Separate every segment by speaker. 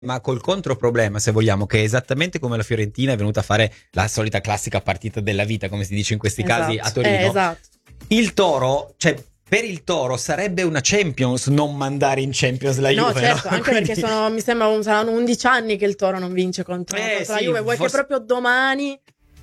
Speaker 1: ma col controproblema, se vogliamo, che è esattamente come la Fiorentina è venuta a fare la solita classica partita della vita, come si dice in questi casi a Torino.
Speaker 2: Esatto.
Speaker 1: Il Toro, cioè per il Toro sarebbe una Champions non mandare in Champions la Juve.
Speaker 2: No, certo,
Speaker 1: no?
Speaker 2: anche perché mi sembra saranno 11 anni che il Toro non vince contro la
Speaker 1: sì,
Speaker 2: Juve. Vuoi
Speaker 1: forse...
Speaker 2: che proprio domani...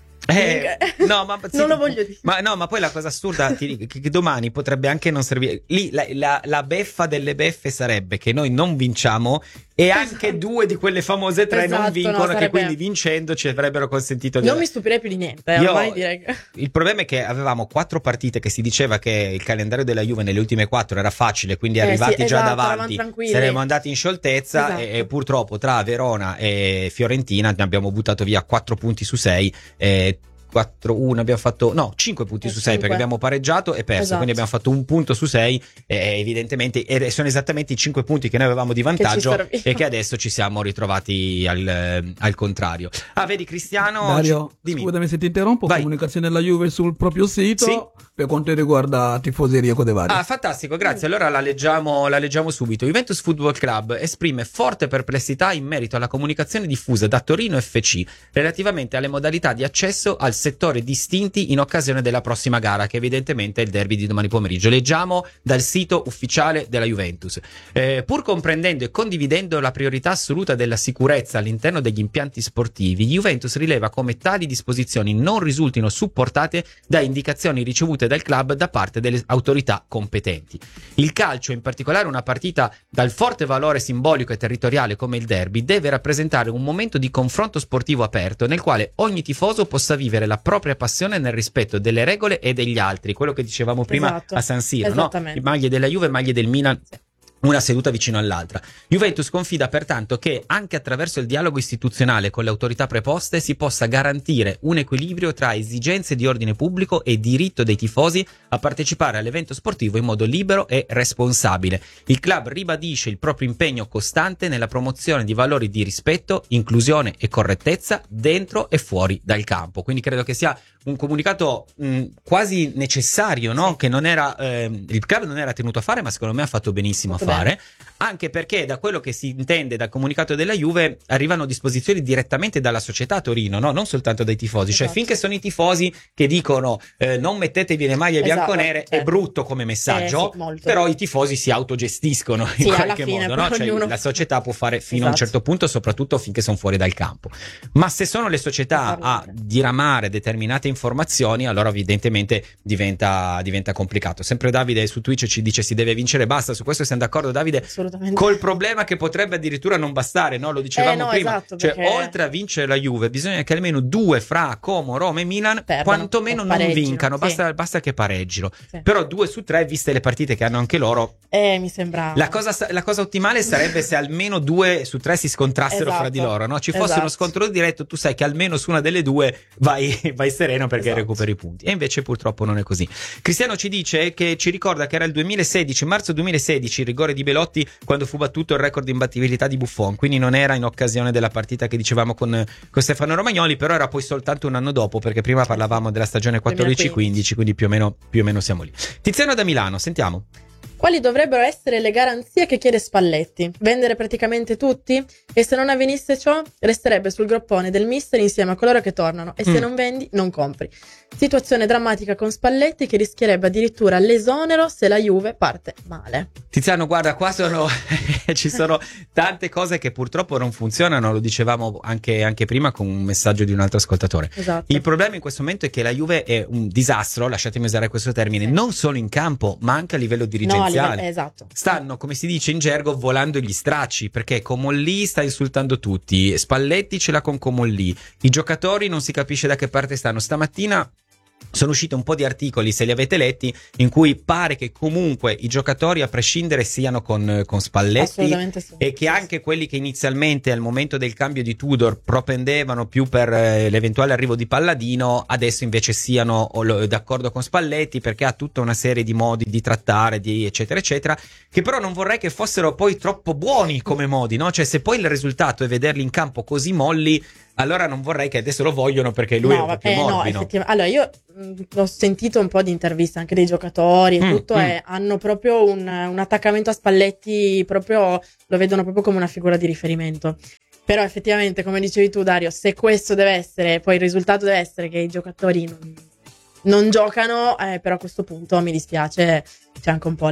Speaker 1: no, ma sì,
Speaker 2: non lo voglio dire.
Speaker 1: Ma poi la cosa assurda che domani potrebbe anche non servire. Lì la beffa delle beffe sarebbe che noi non vinciamo e anche due di quelle famose tre non vincono, che quindi vincendo ci avrebbero consentito di...
Speaker 2: Non mi stupirei più di niente, ormai direi che...
Speaker 1: Il problema è che avevamo 4 partite che si diceva che il calendario della Juve nelle ultime 4 era facile, quindi arrivati già davanti saremmo andati in scioltezza, e purtroppo tra Verona e Fiorentina ne abbiamo buttato via 4 punti su 6. 4-1 abbiamo fatto 5 punti su 6 perché abbiamo pareggiato e perso, quindi abbiamo fatto 1 punto su 6 evidentemente, e sono esattamente i 5 punti che noi avevamo di vantaggio e che adesso ci siamo ritrovati al contrario. Vedi Cristiano,
Speaker 3: Dario, scusami se ti interrompo. Vai. Comunicazione della Juve sul proprio sito per quanto riguarda tifoserie e cose varie.
Speaker 1: Fantastico, grazie. Allora la leggiamo subito. Juventus Football Club esprime forte perplessità in merito alla comunicazione diffusa da Torino FC relativamente alle modalità di accesso al settore distinti in occasione della prossima gara, che evidentemente è il derby di domani pomeriggio. Leggiamo dal sito ufficiale della Juventus. Pur comprendendo e condividendo la priorità assoluta della sicurezza all'interno degli impianti sportivi, Juventus rileva come tali disposizioni non risultino supportate da indicazioni ricevute dal club da parte delle autorità competenti. Il calcio, in particolare una partita dal forte valore simbolico e territoriale come il derby, deve rappresentare un momento di confronto sportivo aperto nel quale ogni tifoso possa vivere la propria passione nel rispetto delle regole e degli altri, quello che dicevamo prima a San Siro, no? Le maglie della Juve, maglie del Milan, una seduta vicino all'altra. Juventus confida pertanto che anche attraverso il dialogo istituzionale con le autorità preposte si possa garantire un equilibrio tra esigenze di ordine pubblico e diritto dei tifosi a partecipare all'evento sportivo in modo libero e responsabile. Il club ribadisce il proprio impegno costante nella promozione di valori di rispetto, inclusione e correttezza dentro e fuori dal campo. Quindi credo che sia un comunicato quasi necessario, no? Che non era il club non era tenuto a fare, ma secondo me ha fatto benissimo a fare, anche perché da quello che si intende dal comunicato della Juve arrivano disposizioni direttamente dalla società Torino, no? Non soltanto dai tifosi, cioè finché sono i tifosi che dicono non mettetevi le maglie bianconere, è brutto come messaggio, però i tifosi si autogestiscono in qualche modo, no? Cioè la società può fare fino a un certo punto, soprattutto finché sono fuori dal campo, ma se sono le società a diramare determinate informazioni, allora evidentemente diventa complicato. Sempre Davide su Twitch ci dice si deve vincere, basta, su questo siamo d'accordo Davide, col problema che potrebbe addirittura non bastare, no? Lo dicevamo prima, cioè perché... oltre a vincere la Juve bisogna che almeno 2 fra Como, Roma e Milan quantomeno non vincano, basta che pareggino, però 2 su 3 viste le partite che hanno anche loro,
Speaker 2: mi sembra
Speaker 1: la cosa ottimale sarebbe se almeno 2 su 3 si scontrassero fra di loro, no? Ci fosse uno scontro diretto, tu sai che almeno su una delle 2 vai sereno perché recuperi punti, e invece purtroppo non è così. Cristiano ci dice che ci ricorda che era il 2016, marzo 2016, il rigore di Belotti quando fu battuto il record di imbattibilità di Buffon, quindi non era in occasione della partita che dicevamo con Stefano Romagnoli, però era poi soltanto un anno dopo, perché prima parlavamo della stagione 14-15, quindi più o meno siamo lì. Tiziano da Milano, sentiamo.
Speaker 2: Quali dovrebbero essere le garanzie che chiede Spalletti? Vendere praticamente tutti? E se non avvenisse ciò, resterebbe sul groppone del mister insieme a coloro che tornano, e se non vendi, non compri. Situazione drammatica con Spalletti che rischierebbe addirittura l'esonero se la Juve parte male.
Speaker 1: Tiziano, guarda, qua ci sono tante cose che purtroppo non funzionano, lo dicevamo anche prima con un messaggio di un altro ascoltatore.
Speaker 2: Esatto.
Speaker 1: Il problema in questo momento è che la Juve è un disastro, lasciatemi usare questo termine, non solo in campo, ma anche a livello dirigenziale.
Speaker 2: Esatto.
Speaker 1: Stanno, come si dice in gergo, volando gli stracci, perché Comolli sta insultando tutti, Spalletti ce l'ha con Comolli, i giocatori non si capisce da che parte stanno. Stamattina sono usciti un po' di articoli, se li avete letti, in cui pare che comunque i giocatori a prescindere siano con Spalletti, e che anche quelli che inizialmente al momento del cambio di Tudor propendevano più per l'eventuale arrivo di Palladino, adesso invece siano d'accordo con Spalletti, perché ha tutta una serie di modi di trattare, di eccetera eccetera, che però non vorrei che fossero poi troppo buoni come modi, no? Cioè se poi il risultato è vederli in campo così molli, Allora non vorrei che adesso lo vogliono perché lui è un po' più morbido.
Speaker 2: No, allora io ho sentito un po' di interviste anche dei giocatori e tutto, e hanno proprio un attaccamento a Spalletti, proprio lo vedono proprio come una figura di riferimento. Però effettivamente, come dicevi tu Dario, se questo deve essere, poi il risultato deve essere che i giocatori non giocano, però a questo punto mi dispiace, c'è anche un po'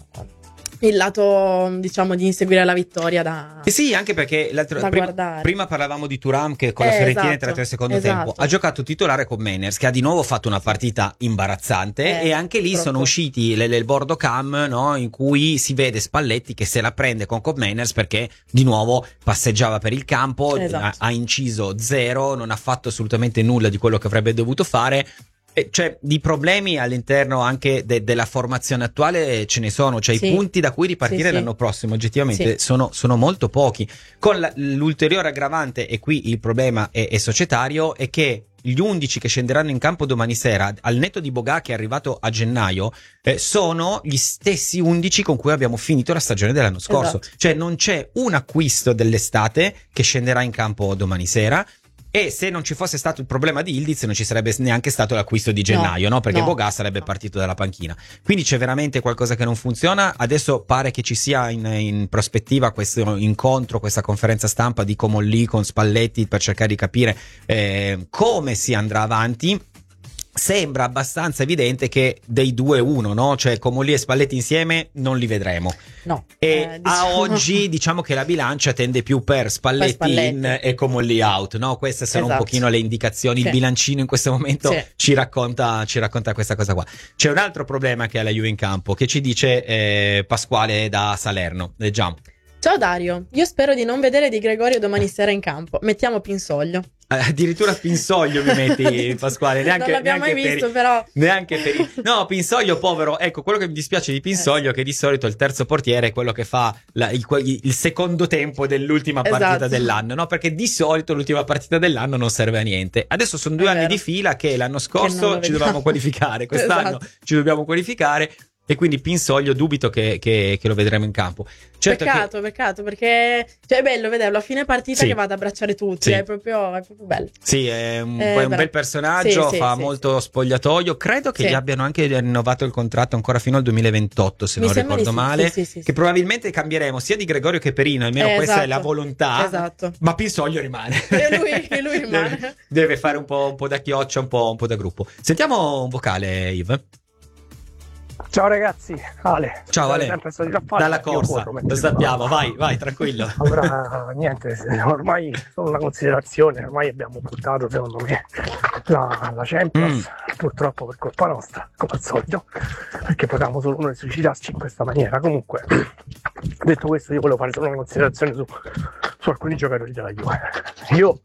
Speaker 2: il lato diciamo di inseguire la vittoria da
Speaker 1: sì, anche perché prima parlavamo di Thuram che con la Fiorentina entra nel secondo tempo, ha giocato titolare con Meiners che ha di nuovo fatto una partita imbarazzante, e anche lì sono usciti il bordo cam, no, in cui si vede Spalletti che se la prende con Meiners perché di nuovo passeggiava per il campo, ha inciso zero, non ha fatto assolutamente nulla di quello che avrebbe dovuto fare. Cioè, di problemi all'interno anche della formazione attuale ce ne sono, cioè i punti da cui ripartire l'anno prossimo oggettivamente sono molto pochi, con l'ulteriore aggravante, e qui il problema è societario, è che gli 11 che scenderanno in campo domani sera, al netto di Boga che è arrivato a gennaio, sono gli stessi 11 con cui abbiamo finito la stagione dell'anno scorso. Cioè non c'è un acquisto dell'estate che scenderà in campo domani sera. E se non ci fosse stato il problema di Ildiz non ci sarebbe neanche stato l'acquisto di gennaio, no? Perché Boga sarebbe partito dalla panchina. Quindi c'è veramente qualcosa che non funziona. Adesso pare che ci sia in prospettiva questo incontro, questa conferenza stampa di Comolli con Spalletti per cercare di capire come si andrà avanti. Sembra abbastanza evidente che dei due uno, no? Cioè Comolli e Spalletti insieme non li vedremo.
Speaker 2: No.
Speaker 1: E a oggi diciamo che la bilancia tende più per Spalletti in e Comolli out, no? Queste sono un pochino le indicazioni. Il bilancino in questo momento ci racconta questa cosa qua. C'è un altro problema che ha la Juve in campo, che ci dice Pasquale da Salerno. Leggiamo.
Speaker 2: Ciao Dario, io spero di non vedere Di Gregorio domani sera in campo. Mettiamo Pinsoglio.
Speaker 1: Addirittura Pinsoglio mi metti, Pasquale, neanche,
Speaker 2: non l'abbiamo mai visto, però
Speaker 1: neanche per no, Pinsoglio povero. Ecco, quello che mi dispiace di Pinsoglio è che di solito il terzo portiere è quello che fa il secondo tempo dell'ultima partita dell'anno, no? Perché di solito l'ultima partita dell'anno non serve a niente. Adesso sono 2 anni di fila che l'anno scorso ci dovevamo qualificare, quest'anno ci dobbiamo qualificare. E quindi Pinsoglio dubito che lo vedremo in campo. Certo
Speaker 2: peccato, perché è bello vederlo a fine partita che va ad abbracciare tutti, è proprio bello.
Speaker 1: Sì, è un bel personaggio, fa molto spogliatoio. Credo che gli abbiano anche rinnovato il contratto ancora fino al 2028, se non ricordo male. Che probabilmente cambieremo sia di Gregorio che Perino, almeno questa è la volontà.
Speaker 2: Esatto.
Speaker 1: Ma Pinsoglio rimane.
Speaker 2: E lui rimane.
Speaker 1: Deve fare un po' da chioccia, un po' da gruppo. Sentiamo un vocale, Yves.
Speaker 4: Ciao ragazzi, Ale.
Speaker 1: Ciao Ale, dalla corsa, lo sappiamo, vai, tranquillo.
Speaker 4: Allora, niente, ormai solo una considerazione, ormai abbiamo buttato secondo me la Champions, purtroppo per colpa nostra, come al solito, perché potevamo solo noi suicidarci in questa maniera. Comunque, detto questo, io volevo fare solo una considerazione su alcuni giocatori della Juve. Io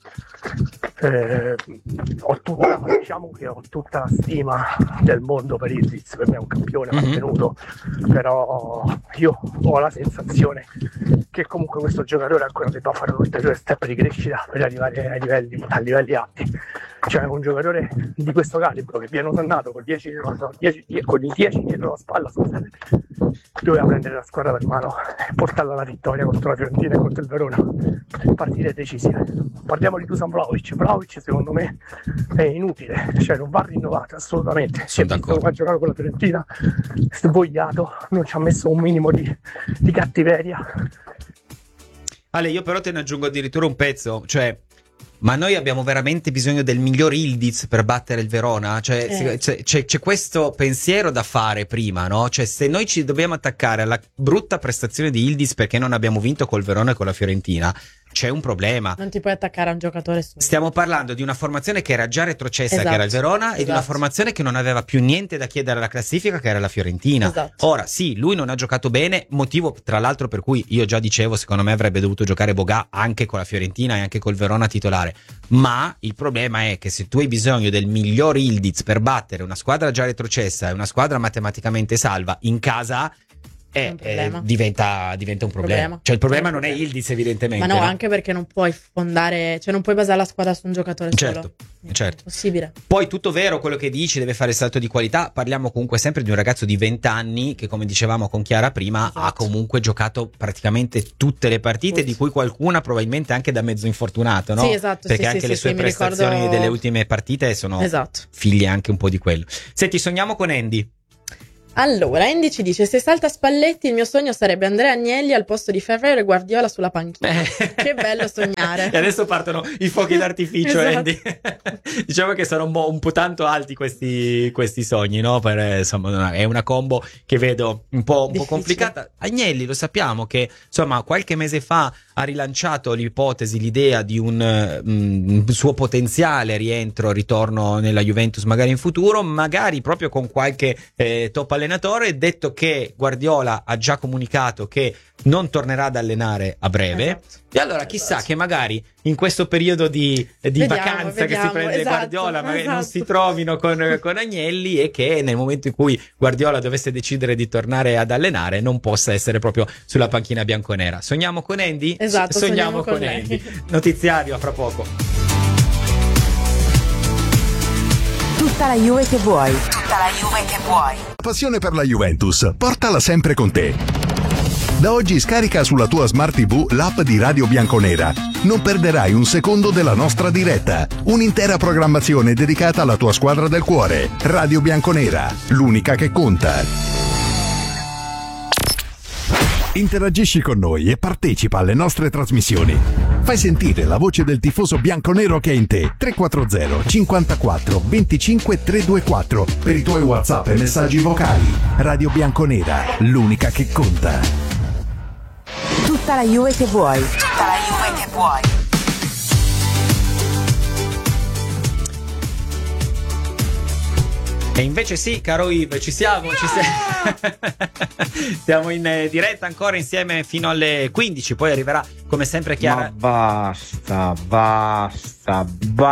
Speaker 4: ho tutta la stima del mondo per Ildiz, per me è un campione mantenuto, però io ho la sensazione che comunque questo giocatore ancora debba fare un ulteriore step di crescita per arrivare a livelli alti. Cioè un giocatore di questo calibro che viene osannato con i 10 dietro la spalla, doveva prendere la squadra per mano e portarla alla vittoria contro la Fiorentina e contro il Verona, partite decisive. Parliamo di Dusan Vlahovic secondo me è inutile, cioè non va rinnovato assolutamente. Si è visto come ha giocato con la Fiorentina, svogliato, non ci ha messo un minimo di cattiveria.
Speaker 1: Ale, io però te ne aggiungo addirittura un pezzo, cioè ma noi abbiamo veramente bisogno del miglior Ildiz per battere il Verona? Cioè, c'è questo pensiero da fare prima, no? Cioè, se noi ci dobbiamo attaccare alla brutta prestazione di Ildiz perché non abbiamo vinto col Verona e con la Fiorentina, c'è un problema.
Speaker 2: Non ti puoi attaccare a un giocatore solo.
Speaker 1: Stiamo parlando di una formazione che era già retrocessa, che era il Verona, e di una formazione che non aveva più niente da chiedere alla classifica, che era la Fiorentina. Ora, sì, lui non ha giocato bene, motivo tra l'altro per cui io già dicevo, secondo me avrebbe dovuto giocare Boga anche con la Fiorentina e anche col Verona titolare. Ma il problema è che se tu hai bisogno del miglior Ildiz per battere una squadra già retrocessa e una squadra matematicamente salva in casa, diventa un problema. Cioè il problema non è Yildiz, evidentemente.
Speaker 2: Ma no, anche perché non puoi fondare, cioè non puoi basare la squadra su un giocatore solo.
Speaker 1: Certo.
Speaker 2: È possibile.
Speaker 1: Poi tutto vero quello che dici, deve fare il salto di qualità. Parliamo comunque sempre di un ragazzo di 20 anni che, come dicevamo con Chiara prima, ha comunque giocato praticamente tutte le partite, di cui qualcuna probabilmente anche da mezzo infortunato, no?
Speaker 2: Sì, esatto.
Speaker 1: Perché anche le sue prestazioni delle ultime partite sono figlie anche un po' di quello. Senti, sogniamo con Andy.
Speaker 2: Allora, Andy ci dice: se salta Spalletti, il mio sogno sarebbe Andrea Agnelli al posto di Ferrero e Guardiola sulla panchina. Che bello sognare.
Speaker 1: E adesso partono i fuochi d'artificio,
Speaker 2: esatto.
Speaker 1: Andy. Diciamo che sono un po' tanto alti questi sogni, no? Insomma, è una combo che vedo un po' complicata. Agnelli, lo sappiamo che insomma qualche mese fa ha rilanciato l'idea di un suo potenziale ritorno nella Juventus magari in futuro, magari proprio con qualche top allenatore, detto che Guardiola ha già comunicato che non tornerà ad allenare a breve. E allora chissà che magari in questo periodo di vacanza che si prende Guardiola magari non si trovino con Agnelli, e che nel momento in cui Guardiola dovesse decidere di tornare ad allenare non possa essere proprio sulla panchina bianconera. Sogniamo con Andy?
Speaker 2: Esatto,
Speaker 1: sogniamo con Andy. Notiziario a fra poco.
Speaker 5: Tutta la Juve che vuoi. Tutta la Juve che vuoi.
Speaker 6: Passione per la Juventus, portala sempre con te. Da oggi scarica sulla tua Smart TV l'app di Radio Bianconera. Non perderai un secondo della nostra diretta. Un'intera programmazione dedicata alla tua squadra del cuore. Radio Bianconera, l'unica che conta. Interagisci con noi e partecipa alle nostre trasmissioni. Fai sentire la voce del tifoso bianconero che è in te. 340 54 25 324 per i tuoi WhatsApp e messaggi vocali. Radio Bianconera, l'unica che conta.
Speaker 5: Tutta la Juve che vuoi. Tutta la Juve che vuoi.
Speaker 1: E invece sì, caro Yves, ci siamo. Siamo in diretta ancora insieme fino alle 15, poi arriverà come sempre Chiara.
Speaker 7: Ma basta.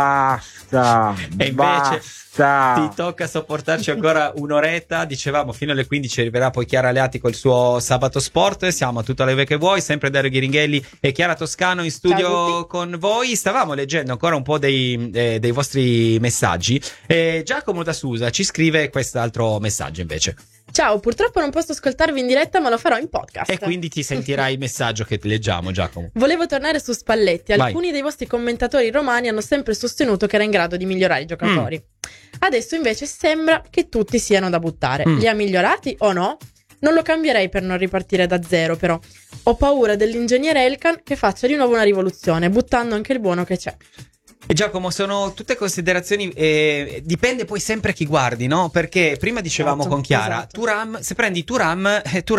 Speaker 1: E invece ti tocca sopportarci ancora un'oretta. Dicevamo fino alle 15 arriverà poi Chiara Aleati col suo Sabato Sport. Siamo a Tutta la Juve che vuoi, sempre Dario Ghiringhelli e Chiara Toscano in studio con voi. Stavamo leggendo ancora un po' dei vostri messaggi. Giacomo da Susa ci scrive quest'altro messaggio invece.
Speaker 2: Ciao, purtroppo non posso ascoltarvi in diretta, ma lo farò in podcast.
Speaker 1: E quindi ti sentirai il messaggio che leggiamo, Giacomo.
Speaker 2: Volevo tornare su Spalletti. Alcuni dei vostri commentatori romani hanno sempre sostenuto che era in grado di migliorare i giocatori. Adesso invece sembra che tutti siano da buttare. Li ha migliorati o no? Non lo cambierei per non ripartire da zero, però. Ho paura dell'ingegnere Elkan che faccia di nuovo una rivoluzione, buttando anche il buono che c'è.
Speaker 1: E Giacomo, sono tutte considerazioni, dipende poi sempre chi guardi, no? Perché prima dicevamo con Chiara, Thuram, se prendi Thuram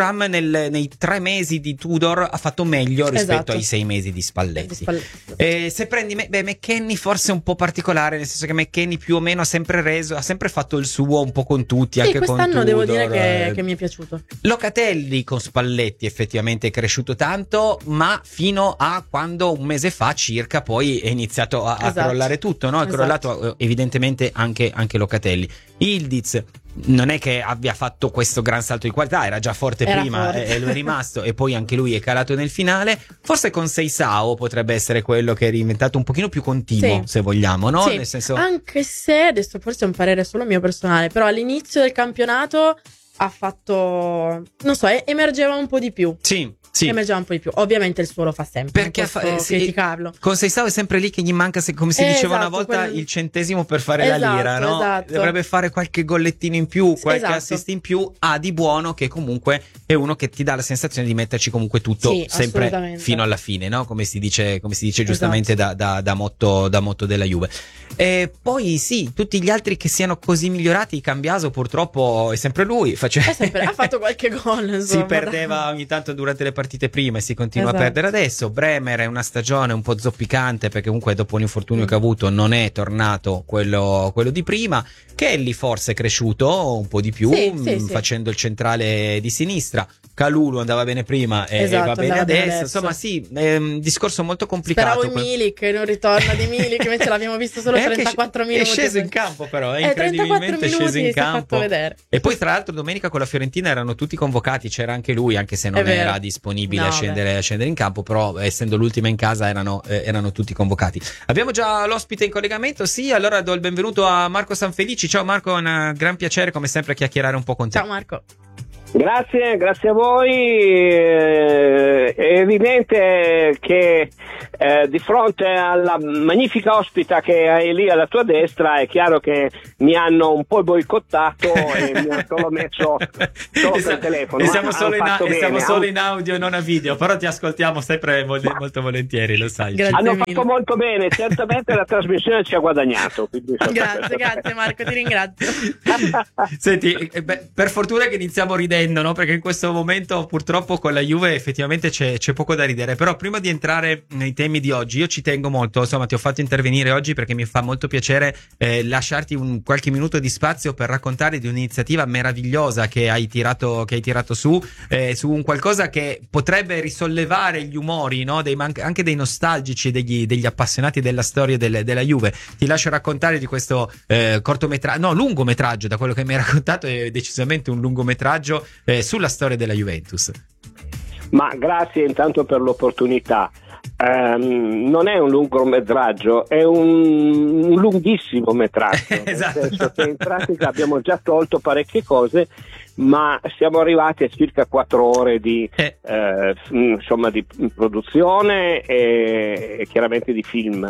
Speaker 1: nei 3 mesi di Tudor ha fatto meglio rispetto ai 6 mesi di Spalletti. Se prendi McKennie forse è un po' particolare, nel senso che McKennie più o meno ha sempre fatto il suo un po' con tutti, anche con Tudor.
Speaker 2: Quest'anno devo dire che mi è piaciuto.
Speaker 1: Locatelli con Spalletti effettivamente è cresciuto tanto, ma fino a quando un mese fa circa poi è iniziato a crollare tutto, no? È crollato evidentemente anche Locatelli. Yildiz non è che abbia fatto questo gran salto di qualità, era già forte prima e lo è rimasto, e poi anche lui è calato nel finale. Forse con Seisao potrebbe essere quello che è diventato un pochino più continuo, se vogliamo, no?
Speaker 2: Sì.
Speaker 1: Nel senso...
Speaker 2: Anche se, adesso forse è un parere solo mio personale, però all'inizio del campionato ha fatto, non so, emergeva un po' di più. Sì. Emergeva un po' di più. Ovviamente il suo lo fa sempre, perché criticarlo.
Speaker 1: Con Seisao è sempre lì che gli manca, come si diceva una volta, il centesimo per fare la lira, no? Dovrebbe fare qualche gollettino in più, qualche assist in più. Ha di buono che comunque è uno che ti dà la sensazione di metterci comunque tutto sempre fino alla fine, no? Come si dice giustamente da motto della Juve. E poi tutti gli altri che siano così migliorati, Cambiaso purtroppo è sempre lui,
Speaker 2: ha fatto qualche gol, insomma.
Speaker 1: Si perdeva ogni tanto durante le partite prima e si continua a perdere adesso. Bremer è una stagione un po' zoppicante, perché comunque dopo l'infortunio che ha avuto non è tornato quello di prima. Kelly forse è cresciuto un po' di più, facendo il centrale di sinistra. Calulu andava bene prima e
Speaker 2: Esatto,
Speaker 1: va bene
Speaker 2: andava bene
Speaker 1: adesso.
Speaker 2: adesso.
Speaker 1: Insomma, sì, è un discorso molto complicato.
Speaker 2: Speravo in Milik, non ritorna di Milik, invece l'abbiamo visto solo
Speaker 1: È anche
Speaker 2: 34 minuti.
Speaker 1: È sceso in campo, però, è
Speaker 2: 34
Speaker 1: incredibilmente
Speaker 2: minuti
Speaker 1: sceso in
Speaker 2: si è fatto
Speaker 1: campo.
Speaker 2: vedere.
Speaker 1: E poi, tra l'altro, domenica con la Fiorentina erano tutti convocati, c'era anche lui, anche se non
Speaker 2: È vero.
Speaker 1: era disponibile
Speaker 2: No,
Speaker 1: a scendere in campo, però essendo l'ultima in casa erano tutti convocati. Abbiamo già l'ospite in collegamento, sì, allora do il benvenuto a Marco Sanfelici. Ciao Marco, è un gran piacere come sempre chiacchierare un po' con te.
Speaker 2: Ciao Marco.
Speaker 8: Grazie a voi. È evidente che di fronte alla magnifica ospita che hai lì alla tua destra è chiaro che mi hanno un po' boicottato e mi hanno solo messo per telefono.
Speaker 1: E siamo solo
Speaker 8: bene.
Speaker 1: in audio e non a video, però ti ascoltiamo sempre molto volentieri, lo sai.
Speaker 2: Grazie
Speaker 8: Hanno
Speaker 2: mille.
Speaker 8: fatto molto bene, certamente la trasmissione ci ha guadagnato.
Speaker 2: Grazie Marco, ti ringrazio.
Speaker 1: Senti, per fortuna che iniziamo ridendo, no? Perché in questo momento purtroppo con la Juve effettivamente c'è poco da ridere. Però prima di entrare nei temi di oggi, io ci tengo molto, insomma, ti ho fatto intervenire oggi perché mi fa molto piacere lasciarti qualche minuto di spazio per raccontare di un'iniziativa meravigliosa che hai tirato su un qualcosa che potrebbe risollevare gli umori, no? Anche dei nostalgici, degli appassionati della storia della Juve. Ti lascio raccontare di questo lungometraggio, da quello che mi hai raccontato è decisamente un lungometraggio sulla storia della Juventus.
Speaker 8: Ma grazie intanto per l'opportunità. Non è un lungometraggio, è un lunghissimo metraggio.
Speaker 1: Esatto.
Speaker 8: Nel senso che in pratica abbiamo già tolto parecchie cose, ma siamo arrivati a circa 4 ore di di produzione e chiaramente di film.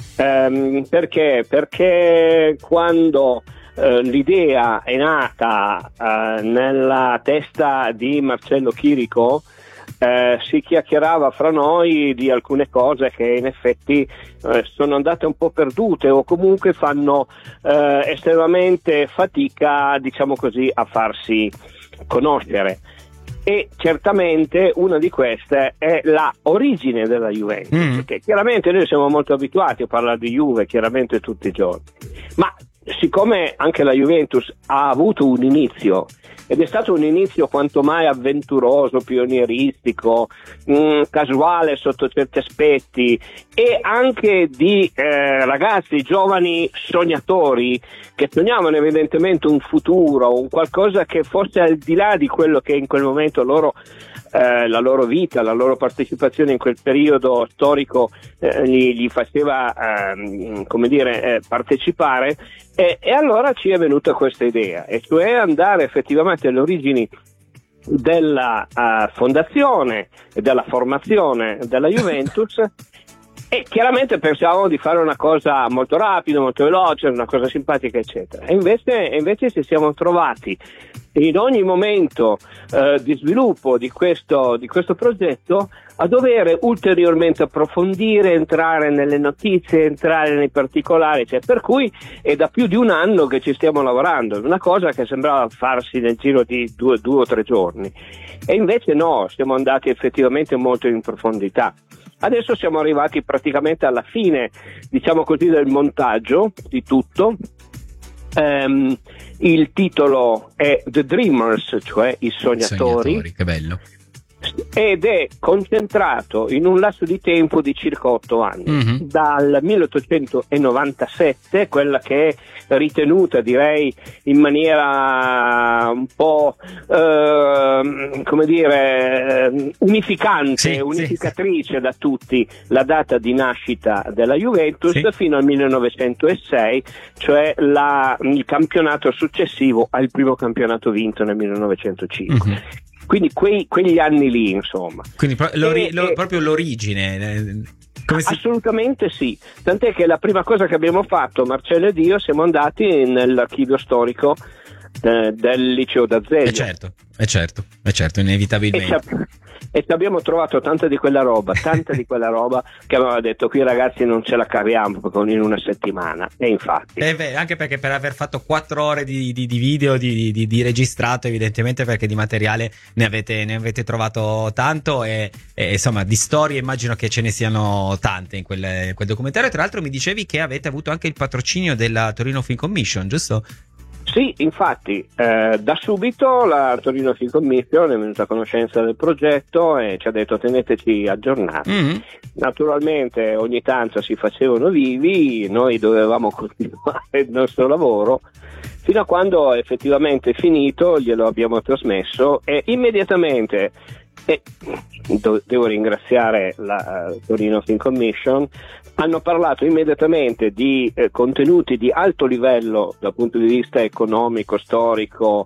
Speaker 8: Perché quando l'idea è nata nella testa di Marcello Chirico, si chiacchierava fra noi di alcune cose che in effetti sono andate un po' perdute o comunque fanno estremamente fatica, diciamo così, a farsi conoscere. E certamente una di queste è la origine della Juventus, perché chiaramente noi siamo molto abituati a parlare di Juve chiaramente tutti i giorni, ma siccome anche la Juventus ha avuto un inizio ed è stato un inizio quanto mai avventuroso, pionieristico, casuale sotto certi aspetti e anche di ragazzi giovani sognatori che sognavano evidentemente un futuro, un qualcosa che fosse al di là di quello che in quel momento la loro vita, la loro partecipazione in quel periodo storico gli faceva partecipare, e allora ci è venuta questa idea, e cioè andare effettivamente alle origini della fondazione e della formazione della Juventus. E chiaramente pensavamo di fare una cosa molto rapida, molto veloce, una cosa simpatica, eccetera. E invece ci siamo trovati in ogni momento di sviluppo di questo progetto a dover ulteriormente approfondire, entrare nelle notizie, entrare nei particolari, cioè, per cui è da più di un anno che ci stiamo lavorando, una cosa che sembrava farsi nel giro di due o 3 giorni. E invece no, siamo andati effettivamente molto in profondità. Adesso siamo arrivati praticamente alla fine, diciamo così, del montaggio di tutto. Il titolo è The Dreamers, cioè i sognatori.
Speaker 1: Che bello.
Speaker 8: Ed è concentrato in un lasso di tempo di circa 8 anni, dal 1897, quella che è ritenuta, direi, in maniera un po' unificatrice da tutti, la data di nascita della Juventus, fino al 1906, cioè il campionato successivo al primo campionato vinto nel 1905. Quindi quegli anni lì, insomma.
Speaker 1: Quindi proprio l'origine.
Speaker 8: Assolutamente sì. Tant'è che la prima cosa che abbiamo fatto, Marcello ed io, siamo andati nell'archivio storico del liceo d'Azeglio.
Speaker 1: Certo, inevitabilmente.
Speaker 8: E abbiamo trovato tanta di quella roba che aveva detto: qui ragazzi non ce la caviamo in una settimana. E infatti
Speaker 1: anche perché per aver fatto 4 ore di video di registrato, evidentemente, perché di materiale ne avete trovato tanto e insomma di storie immagino che ce ne siano tante in quel documentario. Tra l'altro mi dicevi che avete avuto anche il patrocinio della Torino Film Commission, giusto?
Speaker 8: Sì, infatti, da subito la Torino Film Commission è venuta a conoscenza del progetto e ci ha detto teneteci aggiornati. Naturalmente ogni tanto si facevano vivi, noi dovevamo continuare il nostro lavoro fino a quando effettivamente è finito, glielo abbiamo trasmesso e immediatamente, devo ringraziare la Torino Film Commission, hanno parlato immediatamente di contenuti di alto livello dal punto di vista economico, storico,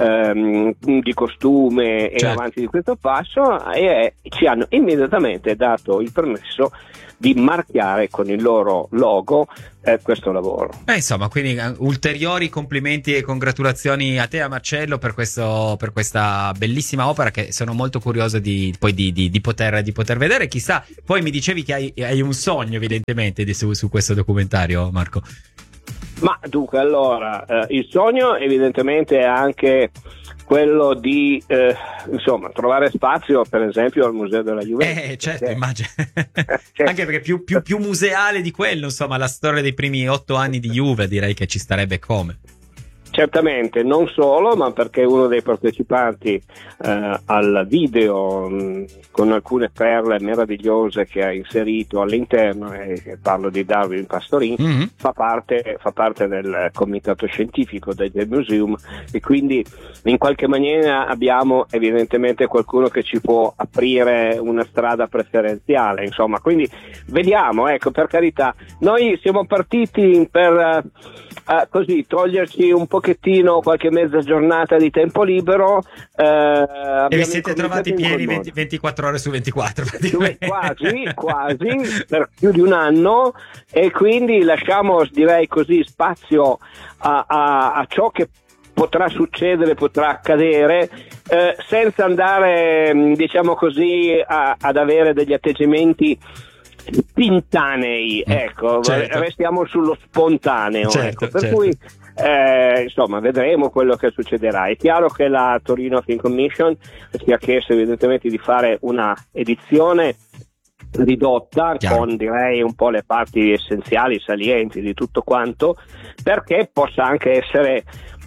Speaker 8: di costume e avanti di questo passo, e ci hanno immediatamente dato il permesso di marchiare con il loro logo questo lavoro.
Speaker 1: Insomma, quindi ulteriori complimenti e congratulazioni a te, a Marcello, per questa bellissima opera che sono molto curioso di poter vedere. Chissà, poi mi dicevi che hai un sogno evidentemente su questo documentario, Marco.
Speaker 8: Ma dunque, allora, il sogno evidentemente è anche quello di trovare spazio per esempio al Museo della Juventus.
Speaker 1: Certo, immagino. Anche perché più museale di quello, insomma, la storia dei primi 8 anni di Juve, direi che ci starebbe come.
Speaker 8: Certamente, non solo, ma perché uno dei partecipanti al video con alcune perle meravigliose che ha inserito all'interno, e parlo di Darwin Pastorin, fa parte del comitato scientifico del Museum, e quindi in qualche maniera abbiamo evidentemente qualcuno che ci può aprire una strada preferenziale, insomma, quindi vediamo, ecco, per carità, noi siamo partiti per così toglierci un pochettino qualche mezza giornata di tempo libero,
Speaker 1: e vi siete trovati pieni 24 ore su 24
Speaker 8: quasi per più di un anno, e quindi lasciamo, direi così, spazio a ciò che potrà succedere, potrà accadere, senza andare, diciamo così, ad avere degli atteggiamenti spintanei, ecco, certo. Restiamo sullo spontaneo,
Speaker 1: certo,
Speaker 8: ecco. Per
Speaker 1: certo.
Speaker 8: cui insomma vedremo quello che succederà. È chiaro che la Torino Film Commission ci ha chiesto evidentemente di fare una edizione ridotta, chiaro, con direi un po' le parti essenziali, salienti di tutto quanto, perché possa anche essere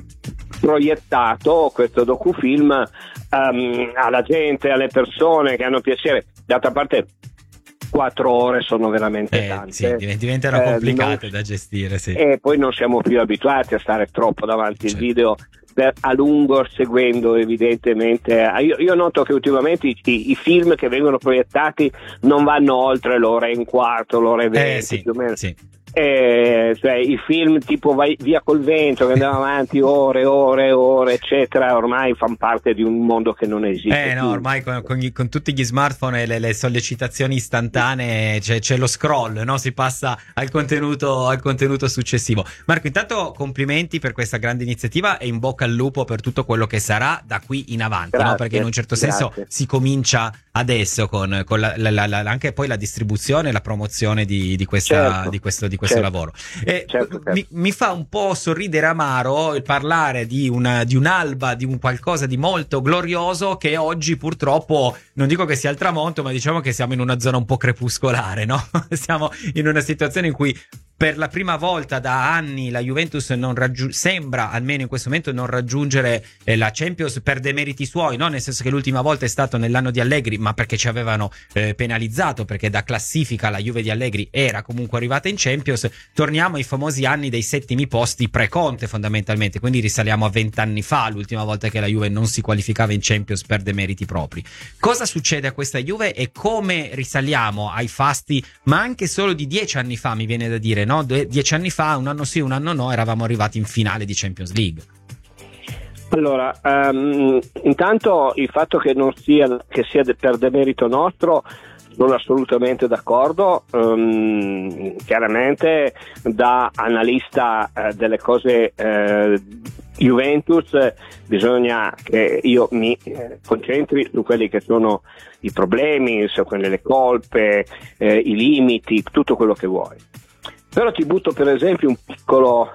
Speaker 8: proiettato questo docufilm alla gente, alle persone che hanno piacere. D'altra parte 4 ore sono veramente tante,
Speaker 1: sì, diventano complicate da gestire, sì.
Speaker 8: E poi non siamo più abituati a stare troppo davanti al video a lungo, seguendo evidentemente. Io noto che ultimamente i film che vengono proiettati non vanno oltre l'ora e un quarto, l'ora e 20 più o meno. Sì. Cioè i film tipo Via col vento, che andava avanti ore eccetera, ormai fanno parte di un mondo che non esiste più.
Speaker 1: Ormai con tutti gli smartphone e le sollecitazioni istantanee c'è lo scroll, no? Si passa al contenuto successivo. Marco, intanto complimenti per questa grande iniziativa e in bocca al lupo per tutto quello che sarà da qui in avanti. Grazie, no? Perché in un certo senso si comincia adesso con anche poi la distribuzione e la promozione di questa, di questo lavoro. Certo. Mi fa un po' sorridere amaro il parlare di un'alba, di un qualcosa di molto glorioso che oggi purtroppo, non dico che sia al tramonto, ma diciamo che siamo in una zona un po' crepuscolare, no? Siamo in una situazione in cui per la prima volta da anni la Juventus sembra, almeno in questo momento, non raggiungere la Champions per demeriti suoi, no? Nel senso che l'ultima volta è stato nell'anno di Allegri, ma perché ci avevano penalizzato, perché da classifica la Juve di Allegri era comunque arrivata in Champions. Torniamo ai famosi anni dei settimi posti pre-Conte, fondamentalmente, quindi risaliamo a 20 anni fa, l'ultima volta che la Juve non si qualificava in Champions per demeriti propri. Cosa succede a questa Juve e come risaliamo ai fasti, ma anche solo di 10 anni fa, mi viene da dire, no? 10 anni fa, un anno sì, un anno no, eravamo arrivati in finale di Champions League.
Speaker 8: Allora, intanto il fatto che sia per demerito nostro, sono assolutamente d'accordo. Chiaramente da analista delle cose Juventus bisogna che io mi concentri su quelli che sono i problemi, su quelle le colpe, i limiti, tutto quello che vuoi. Però ti butto per esempio un piccolo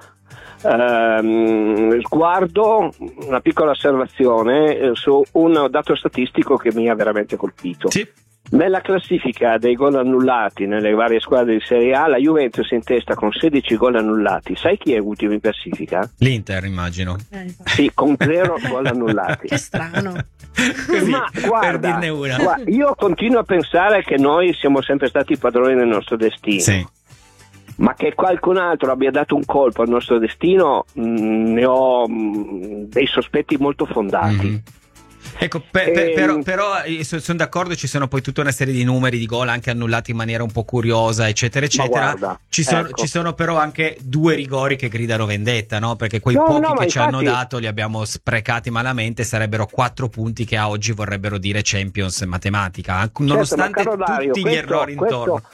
Speaker 8: sguardo, una piccola osservazione su un dato statistico che mi ha veramente colpito.
Speaker 1: Sì.
Speaker 8: Nella classifica dei gol annullati nelle varie squadre di Serie A, la Juventus è in testa con 16 gol annullati. Sai chi è ultimo in classifica?
Speaker 1: L'Inter, immagino.
Speaker 8: Sì, con 0 gol annullati.
Speaker 2: Che strano.
Speaker 1: Così,
Speaker 8: Ma guarda,
Speaker 1: per dirne una.
Speaker 8: io continuo a pensare che noi siamo sempre stati padroni del nostro destino.
Speaker 1: Sì.
Speaker 8: Ma che qualcun altro abbia dato un colpo al nostro destino, ne ho dei sospetti molto fondati.
Speaker 1: Mm-hmm. Ecco, però sono d'accordo, ci sono poi tutta una serie di numeri di gol anche annullati in maniera un po' curiosa, eccetera, eccetera.
Speaker 8: Guarda,
Speaker 1: ci sono però anche 2 rigori che gridano vendetta, no? Perché quei pochi che ci hanno dato li abbiamo sprecati malamente, sarebbero 4 punti che a oggi vorrebbero dire Champions matematica, nonostante tutti gli errori intorno.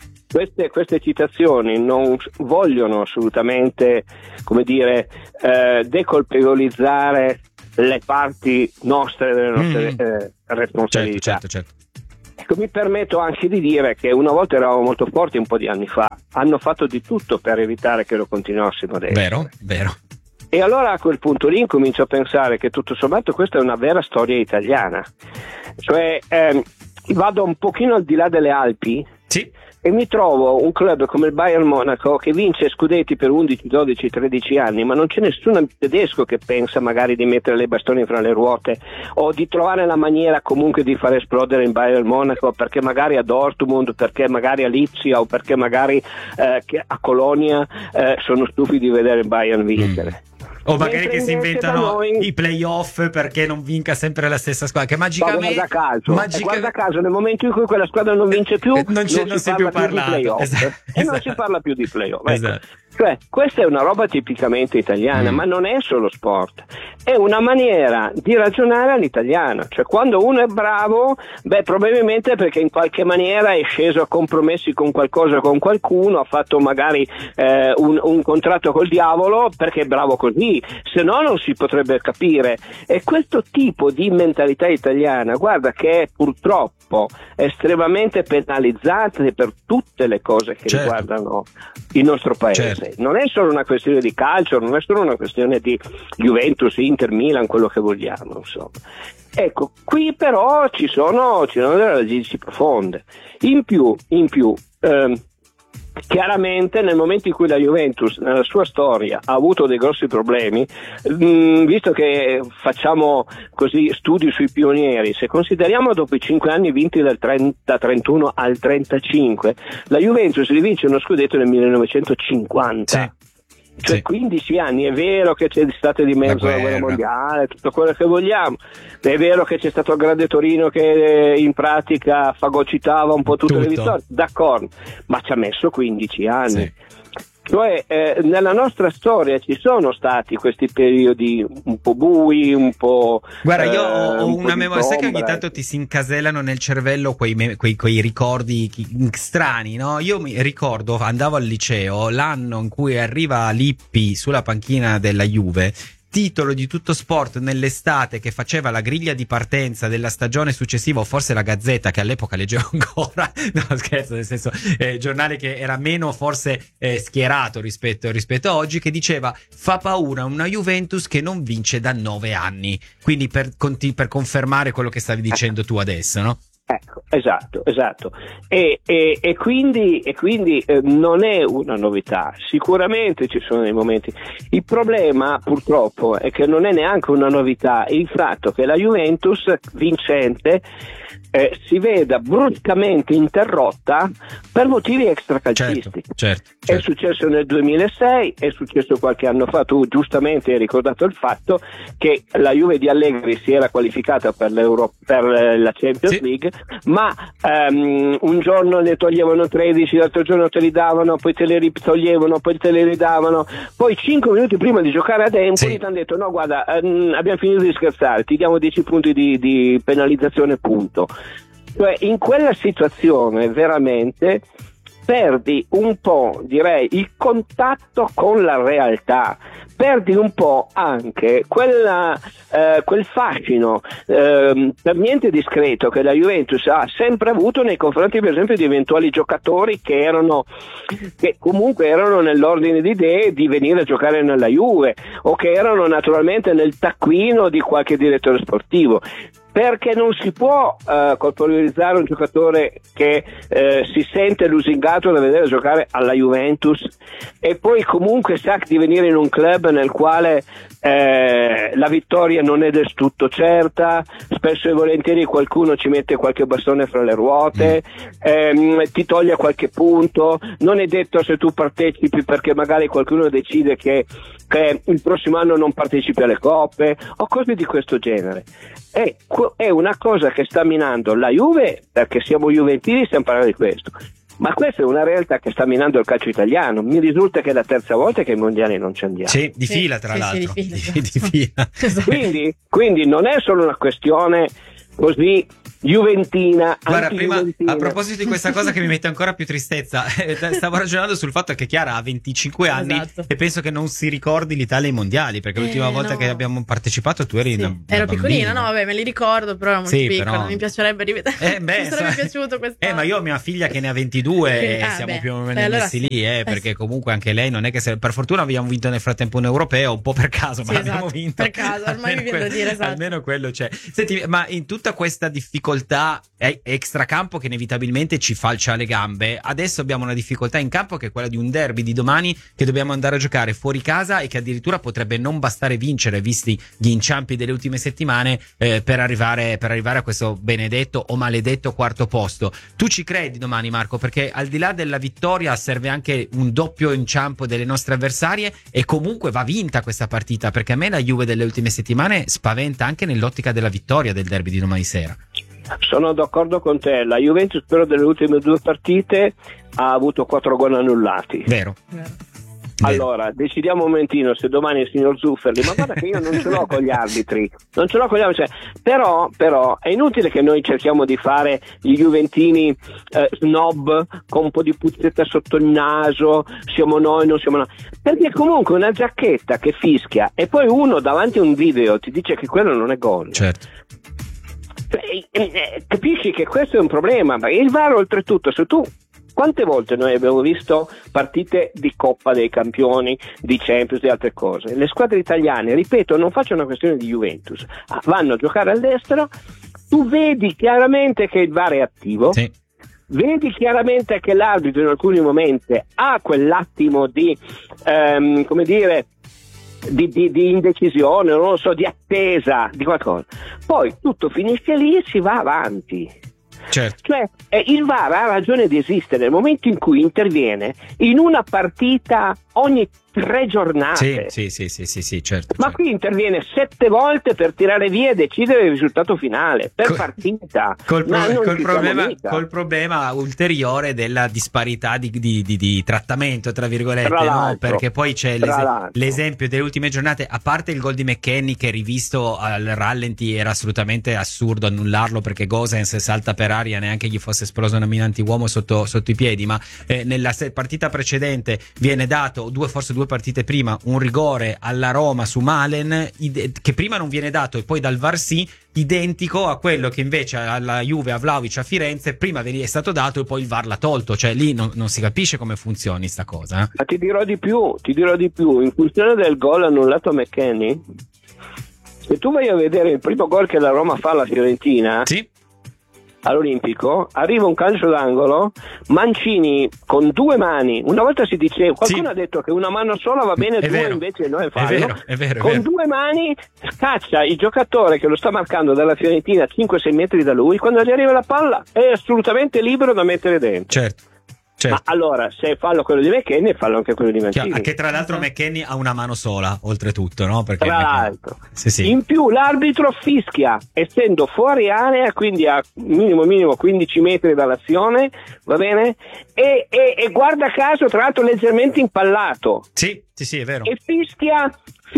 Speaker 8: Queste citazioni non vogliono assolutamente, come dire, decolpevolizzare le parti nostre delle nostre responsabilità.
Speaker 1: Certo.
Speaker 8: Ecco, mi permetto anche di dire che una volta eravamo molto forti, un po' di anni fa, hanno fatto di tutto per evitare che lo continuassimo ad essere.
Speaker 1: Vero.
Speaker 8: E allora a quel punto lì incomincio a pensare che tutto sommato questa è una vera storia italiana. Cioè, vado un pochino al di là delle Alpi.
Speaker 1: Sì.
Speaker 8: E mi trovo un club come il Bayern Monaco che vince scudetti per 11, 12, 13 anni, ma non c'è nessun tedesco che pensa magari di mettere le bastoni fra le ruote o di trovare la maniera comunque di far esplodere il Bayern Monaco, perché magari a Dortmund, perché magari a Lipsia o perché magari a Colonia sono stufi di vedere il Bayern vincere.
Speaker 1: O magari che si inventano i playoff perché non vinca sempre la stessa squadra, che magicamente
Speaker 8: guarda caso nel momento in cui quella squadra non vince più non si più parlato. E non si parla più di playoff. Esatto. Cioè, questa è una roba tipicamente italiana, ma non è solo sport, è una maniera di ragionare all'italiana. Cioè, quando uno è bravo, probabilmente perché in qualche maniera è sceso a compromessi con qualcosa, con qualcuno, ha fatto magari un contratto col diavolo perché è bravo così, se no non si potrebbe capire. E questo tipo di mentalità italiana, guarda che è purtroppo estremamente penalizzante per tutte le cose che riguardano il nostro paese. Non è solo una questione di calcio, non è solo una questione di Juventus, Inter, Milan, quello che vogliamo, insomma. Ecco, qui però ci sono delle radici profonde. In più, chiaramente nel momento in cui la Juventus nella sua storia ha avuto dei grossi problemi, visto che facciamo così studi sui pionieri, se consideriamo dopo i 5 anni vinti dal 30-31 al 35, la Juventus rivince uno scudetto nel 1950. Cioè 15 anni, è vero che c'è stata di mezzo la guerra mondiale, tutto quello che vogliamo, è vero che c'è stato il grande Torino che in pratica fagocitava un po' tutte le vittorie, d'accordo, ma ci ha messo 15 anni. Cioè nella nostra storia ci sono stati questi periodi un po' bui, un po'...
Speaker 1: Guarda, io ho una memoria, sai che ogni tanto ti si incasellano nel cervello quei ricordi strani, no? Io mi ricordo, andavo al liceo, l'anno in cui arriva Lippi sulla panchina della Juve, titolo di Tutto Sport nell'estate, che faceva la griglia di partenza della stagione successiva, o forse la Gazzetta, che all'epoca leggevo ancora, no scherzo, nel senso giornale che era meno forse schierato rispetto a oggi, che diceva: fa paura una Juventus che non vince da 9 anni, quindi per confermare quello che stavi dicendo tu adesso, no?
Speaker 8: Ecco, esatto. E quindi non è una novità, sicuramente ci sono dei momenti. Il problema purtroppo è che non è neanche una novità il fatto che la Juventus vincente si veda bruscamente interrotta per motivi extracalcistici.
Speaker 1: Certo.
Speaker 8: È successo nel 2006, è successo qualche anno fa, tu giustamente hai ricordato il fatto che la Juve di Allegri si era qualificata per la Champions League, ma un giorno ne toglievano 13, l'altro giorno te li davano, poi te li toglievano, poi te li ridavano, poi 5 minuti prima di giocare ad Empoli ti hanno detto: no, guarda, abbiamo finito di scherzare, ti diamo 10 punti di penalizzazione, punto. Cioè, in quella situazione veramente perdi un po', direi, il contatto con la realtà, perdi un po' anche quel fascino per niente discreto che la Juventus ha sempre avuto nei confronti, per esempio, di eventuali giocatori che comunque erano nell'ordine di idee di venire a giocare nella Juve, o che erano naturalmente nel taccuino di qualche direttore sportivo. perché non si può colpevolizzare un giocatore che si sente lusingato da vedere giocare alla Juventus e poi comunque sa di venire in un club nel quale la vittoria non è del tutto certa, spesso e volentieri qualcuno ci mette qualche bastone fra le ruote, ti toglie qualche punto, non è detto se tu partecipi perché magari qualcuno decide che il prossimo anno non partecipi alle coppe o cose di questo genere. È una cosa che sta minando la Juve, perché siamo juventini, stiamo parlando di questo, ma questa è una realtà che sta minando il calcio italiano. Mi risulta che è la terza volta che ai mondiali non ci andiamo.
Speaker 1: Sì, di fila tra l'altro.
Speaker 2: Sì,
Speaker 1: di fila.
Speaker 8: Quindi non è solo una questione così juventina.
Speaker 1: Guarda, prima a proposito di questa cosa che mi mette ancora più tristezza, stavo ragionando sul fatto che Chiara ha 25 anni e penso che non si ricordi l'Italia ai mondiali, perché l'ultima volta che abbiamo partecipato tu eri
Speaker 2: ero piccolina, no vabbè, me li ricordo, però ero molto piccola,
Speaker 1: però...
Speaker 2: mi piacerebbe rivedere. Mi sarebbe piaciuto questa.
Speaker 1: Ma io ho mia figlia che ne ha 22 e siamo più o meno messi lì, perché comunque anche lei non è che per fortuna abbiamo vinto nel frattempo un europeo, un po' per caso, ma abbiamo vinto.
Speaker 2: Per caso, ormai mi viene da dire, esatto.
Speaker 1: Almeno quello c'è. Senti, ma in tutta questa difficoltà extracampo che inevitabilmente ci falcia le gambe, adesso abbiamo una difficoltà in campo che è quella di un derby di domani che dobbiamo andare a giocare fuori casa e che addirittura potrebbe non bastare vincere, visti gli inciampi delle ultime settimane, per arrivare a questo benedetto o maledetto quarto posto. Tu ci credi domani, Marco? Perché al di là della vittoria serve anche un doppio inciampo delle nostre avversarie e comunque va vinta questa partita, perché a me la Juve delle ultime settimane spaventa anche nell'ottica della vittoria del derby di domani sera.
Speaker 8: Sono d'accordo con te, la Juventus però delle ultime 2 partite ha avuto 4 gol annullati.
Speaker 1: Vero.
Speaker 8: Allora, decidiamo un momentino se domani il signor Zufferli, ma guarda che io non ce l'ho con gli arbitri, però è inutile che noi cerchiamo di fare gli juventini snob con un po' di puzzetta sotto il naso, siamo noi, non siamo noi, perché comunque una giacchetta che fischia e poi uno davanti a un video ti dice che quello non è gol.
Speaker 1: Certo.
Speaker 8: Capisci che questo è un problema, ma il VAR oltretutto, se tu quante volte noi abbiamo visto partite di Coppa dei Campioni, di Champions, di altre cose, le squadre italiane, ripeto, non faccio una questione di Juventus, vanno a giocare all'estero, tu vedi chiaramente che il VAR è attivo,
Speaker 1: sì.
Speaker 8: Vedi chiaramente che l'arbitro in alcuni momenti ha quell'attimo di come dire di indecisione, non lo so, di attesa di qualcosa, poi tutto finisce lì e si va avanti.
Speaker 1: Certo.
Speaker 8: Cioè il VAR ha ragione di esistere nel momento in cui interviene in una partita ogni 3 giornate.
Speaker 1: Sì, certo.
Speaker 8: Ma qui interviene 7 volte per tirare via e decidere il risultato finale per partita.
Speaker 1: Col problema ulteriore della disparità di trattamento, tra virgolette, no? Perché poi c'è l'esempio delle ultime giornate, a parte il gol di McKennie che rivisto al rallenti era assolutamente assurdo annullarlo, perché Gosens salta per aria, neanche gli fosse esploso una mina antiuomo sotto i piedi, ma nella partita precedente viene dato forse due partite prima un rigore alla Roma su Malen che prima non viene dato e poi dal VAR sì, identico a quello che invece alla Juve a Vlahovic a Firenze prima è stato dato e poi il VAR l'ha tolto, cioè lì non si capisce come funzioni sta cosa.
Speaker 8: Ma ti dirò di più, in funzione del gol annullato a McKennie, se tu vai a vedere il primo gol che la Roma fa alla Fiorentina,
Speaker 1: sì,
Speaker 8: all'Olimpico, arriva un calcio d'angolo, Mancini con 2 mani, una volta si diceva, qualcuno ha detto che una mano sola va bene, 2 invece non è fallo,
Speaker 1: è vero,
Speaker 8: con 2 mani scaccia il giocatore che lo sta marcando dalla Fiorentina 5-6 metri da lui, quando gli arriva la palla è assolutamente libero da mettere dentro.
Speaker 1: Certo.
Speaker 8: Ma allora, se fallo quello di McKennie, fallo anche quello di Mancini.
Speaker 1: Che tra l'altro McKennie ha una mano sola, oltretutto, no? Perché
Speaker 8: tra l'altro.
Speaker 1: Sì.
Speaker 8: In più l'arbitro fischia, essendo fuori area, quindi a minimo 15 metri dall'azione, va bene? E guarda caso, tra l'altro leggermente impallato.
Speaker 1: Sì, è vero.
Speaker 8: E fischia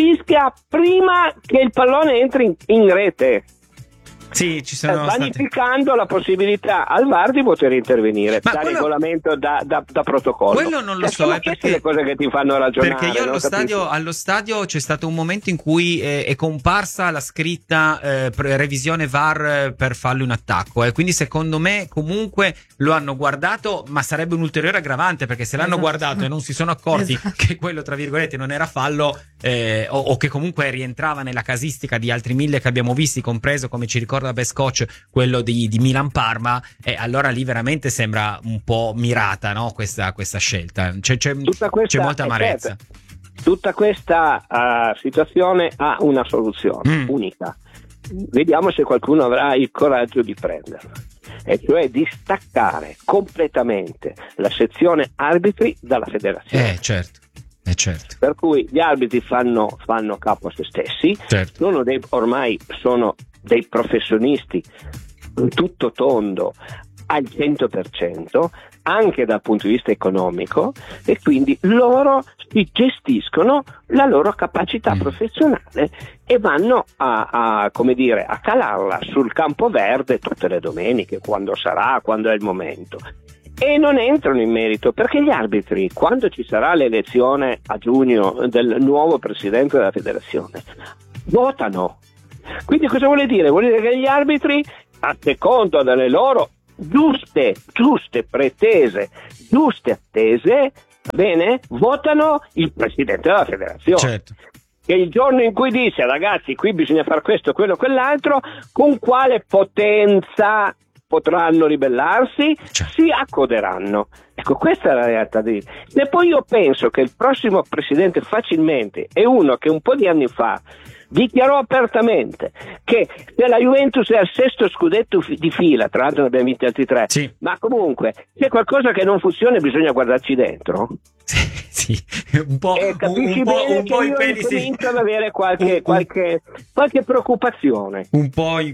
Speaker 8: prima che il pallone entri in rete.
Speaker 1: Sì, ci sono
Speaker 8: vanificando la possibilità al VAR di poter intervenire da regolamento, da protocollo.
Speaker 1: Quello non lo so,
Speaker 8: perché le cose che ti fanno ragionare.
Speaker 1: Perché io allo stadio c'è stato un momento in cui è comparsa la scritta revisione VAR per fallo in attacco, quindi secondo me comunque lo hanno guardato, ma sarebbe un ulteriore aggravante, perché se l'hanno guardato e non si sono accorti che quello tra virgolette non era fallo, o che comunque rientrava nella casistica di altri 1000 che abbiamo visti, compreso, come ci ricorda ricorda best coach quello di Milan-Parma, e allora lì veramente sembra un po' mirata, no? questa scelta. C'è molta amarezza.
Speaker 8: Tutta questa situazione ha una soluzione unica. Vediamo se qualcuno avrà il coraggio di prenderla, e cioè di staccare completamente la sezione arbitri dalla federazione.
Speaker 1: Certo.
Speaker 8: Per cui gli arbitri fanno capo a se stessi,
Speaker 1: certo.
Speaker 8: Ormai sono dei professionisti tutto tondo al 100%, anche dal punto di vista economico, e quindi loro si gestiscono la loro capacità professionale e vanno a calarla sul campo verde tutte le domeniche, quando è il momento. E non entrano in merito, perché gli arbitri, quando ci sarà l'elezione a giugno del nuovo presidente della federazione, votano. Quindi cosa vuole dire? Vuol dire che gli arbitri, a seconda delle loro giuste pretese, giuste attese, bene, votano il presidente della federazione.
Speaker 1: Certo.
Speaker 8: Che il giorno in cui dice: ragazzi, qui bisogna fare questo, quello, quell'altro, con quale potenza potranno ribellarsi, si accoderanno. Ecco, questa è la realtà. E poi io penso che il prossimo presidente facilmente è uno che un po' di anni fa dichiarò apertamente che se la Juventus è al 6° scudetto di fila, tra l'altro ne abbiamo vinti altri 3, ma comunque c'è qualcosa che non funziona e bisogna guardarci dentro.
Speaker 1: Sì, un po'
Speaker 8: capisci bene un po' i peli cominciano ad avere qualche preoccupazione.
Speaker 1: Un po' i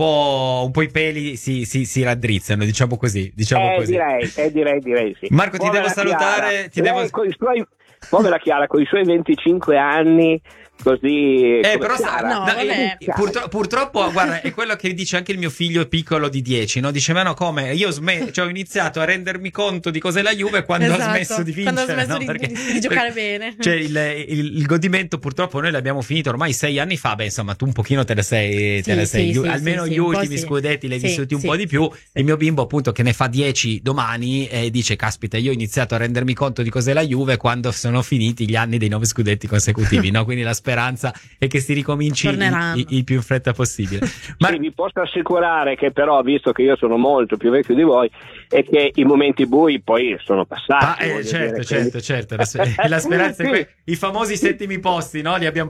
Speaker 1: peli si raddrizzano, diciamo così.
Speaker 8: Direi sì.
Speaker 1: Marco, ti devo salutare.
Speaker 8: Povera Chiara, con i suoi 25 anni. Così
Speaker 1: però purtroppo guarda, è quello che dice anche il mio figlio piccolo di 10, no? Dice: ma no, come io ho iniziato a rendermi conto di cos'è la Juve quando ha smesso di vincere,
Speaker 2: quando ha smesso di giocare bene.
Speaker 1: Cioè il godimento purtroppo noi l'abbiamo finito ormai 6 anni fa. Beh, insomma, tu un pochino te ne sei almeno gli ultimi scudetti li hai vissuti un po' di più. Il mio bimbo, appunto, che ne fa 10 domani, dice: caspita, io ho iniziato a rendermi conto di cos'è la Juve quando sono finiti gli anni dei 9 scudetti consecutivi, no? Quindi la speranza è che si ricominci il più in fretta possibile.
Speaker 8: Ma vi posso assicurare che, però, visto che io sono molto più vecchio di voi, è che i momenti bui poi sono passati.
Speaker 1: Certo. La speranza è i famosi settimi posti, no? Li abbiamo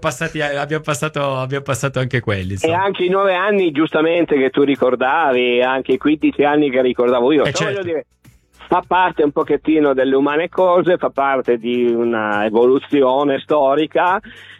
Speaker 1: passato anche quelli, insomma.
Speaker 8: E anche i 9 anni, giustamente, che tu ricordavi, anche i 15 anni che ricordavo io. Voglio dire, fa parte un pochettino delle umane cose, fa parte di una evoluzione storica.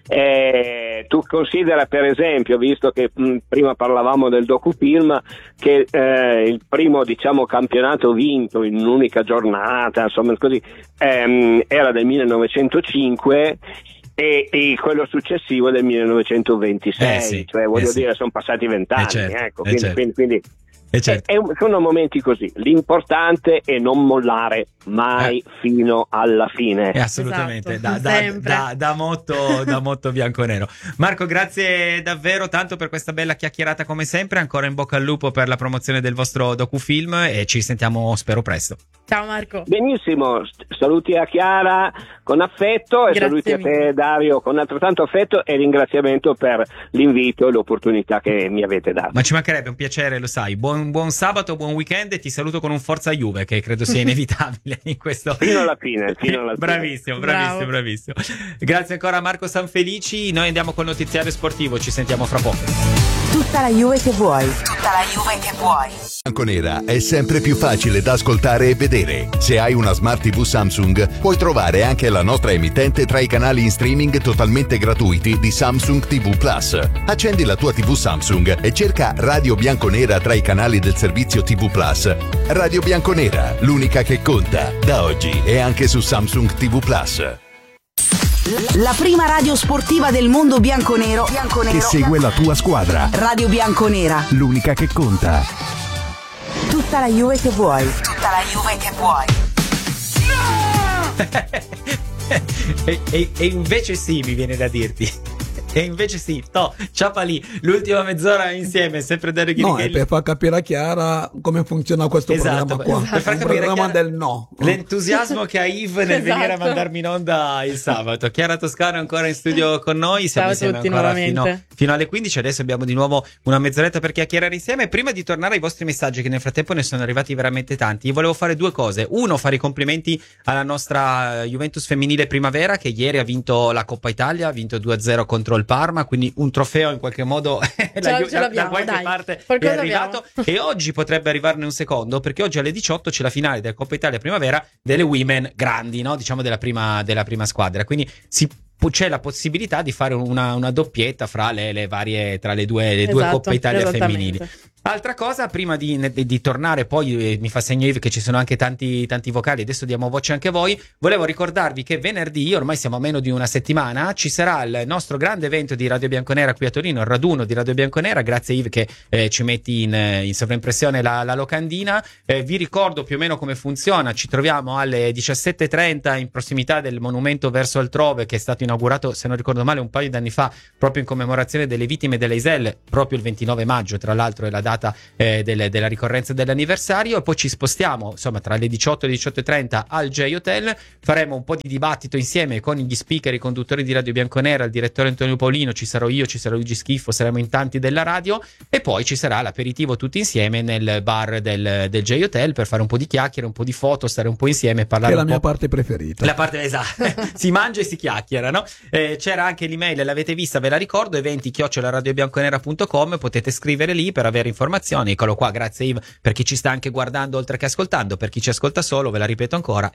Speaker 8: Tu considera, per esempio, visto che prima parlavamo del docufilm, che il primo, diciamo, campionato vinto in un'unica giornata, insomma così, era del 1905 e quello successivo del 1926, cioè voglio dire, sono passati 20 anni, ecco, quindi sono momenti così. L'importante è non mollare mai fino alla fine.
Speaker 1: Assolutamente, da motto bianconero. Marco, grazie davvero tanto per questa bella chiacchierata come sempre. Ancora in bocca al lupo per la promozione del vostro docufilm e ci sentiamo, spero, presto.
Speaker 2: Ciao Marco.
Speaker 8: Benissimo, saluti a Chiara con affetto e saluti a te, Dario, con altrettanto affetto, e ringraziamento per l'invito e l'opportunità che mi avete dato.
Speaker 1: Ma ci mancherebbe, un piacere, lo sai. Buon sabato, buon weekend, e ti saluto con un Forza Juve, che credo sia inevitabile in questo.
Speaker 8: Fino alla fine.
Speaker 1: Bravissimo. Grazie ancora a Marco Sanfelici. Noi andiamo col notiziario sportivo, ci sentiamo fra poco.
Speaker 5: Tutta la Juve che vuoi.
Speaker 6: Bianconera è sempre più facile da ascoltare e vedere. Se hai una Smart TV Samsung, puoi trovare anche la nostra emittente tra i canali in streaming totalmente gratuiti di Samsung TV Plus. Accendi la tua TV Samsung e cerca Radio Bianconera tra i canali del servizio TV Plus. Radio Bianconera, l'unica che conta. Da oggi è anche su Samsung TV Plus.
Speaker 5: La prima radio sportiva del mondo bianconero
Speaker 6: che segue la tua squadra.
Speaker 5: Radio Bianconera,
Speaker 6: l'unica che conta.
Speaker 5: Tutta la Juve che vuoi.
Speaker 1: E invece sì, mi viene da dirti. E invece sì, ciapa lì, l'ultima mezz'ora insieme, sempre Dario Chirichelli.
Speaker 3: No, è per far capire a Chiara come funziona questo programma qua.
Speaker 1: Per far capire
Speaker 3: programma
Speaker 1: Chiara
Speaker 3: del no.
Speaker 1: l'entusiasmo che ha Yves nel venire a mandarmi in onda il sabato. Chiara Toscano è ancora in studio con noi, siamo insieme ancora fino alle 15. Adesso abbiamo di nuovo una mezz'oretta per chiacchierare insieme. Prima di tornare ai vostri messaggi, che nel frattempo ne sono arrivati veramente tanti, volevo fare due cose. Uno, fare i complimenti alla nostra Juventus femminile primavera, che ieri ha vinto la Coppa Italia, ha vinto 2-0 contro il Parma, quindi un trofeo in qualche modo da qualche parte è arrivato. E oggi potrebbe arrivarne un secondo, perché oggi alle 18 c'è la finale della Coppa Italia primavera delle women grandi, no? Diciamo della prima squadra, quindi c'è la possibilità di fare una doppietta fra le varie, tra le due Coppe Italia femminili. Altra cosa, prima di tornare, poi mi fa segno Yves che ci sono anche tanti vocali, adesso diamo voce anche a voi. Volevo ricordarvi che venerdì, ormai siamo a meno di una settimana, ci sarà il nostro grande evento di Radio Bianconera qui a Torino, il raduno di Radio Bianconera. Grazie Yves che ci metti in sovraimpressione la locandina. Vi ricordo più o meno come funziona. Ci troviamo alle 17:30 in prossimità del monumento Verso Altrove, che è stato inaugurato, se non ricordo male, un paio di anni fa, proprio in commemorazione delle vittime delle Iselle, proprio il 29 maggio, tra l'altro è la data della ricorrenza dell'anniversario. E poi ci spostiamo, insomma, tra le 18 e le 18:30 al J Hotel. Faremo un po' di dibattito insieme con gli speaker, i conduttori di Radio Bianconera, il direttore Antonio Paolino, ci sarò io, ci sarà Luigi Schiffo, saremo in tanti della radio, e poi ci sarà l'aperitivo tutti insieme nel bar del J Hotel per fare un po' di chiacchiere, un po' di foto, stare un po' insieme e parlare.
Speaker 3: Che è la mia parte preferita.
Speaker 1: La parte, esatto. Si mangia e si chiacchiera, no? C'era anche l'email, l'avete vista, ve la ricordo, eventi@radiobianconera.com, potete scrivere lì per avere informazioni. Eccolo qua, grazie Yves, per chi ci sta anche guardando oltre che ascoltando. Per chi ci ascolta solo, ve la ripeto ancora,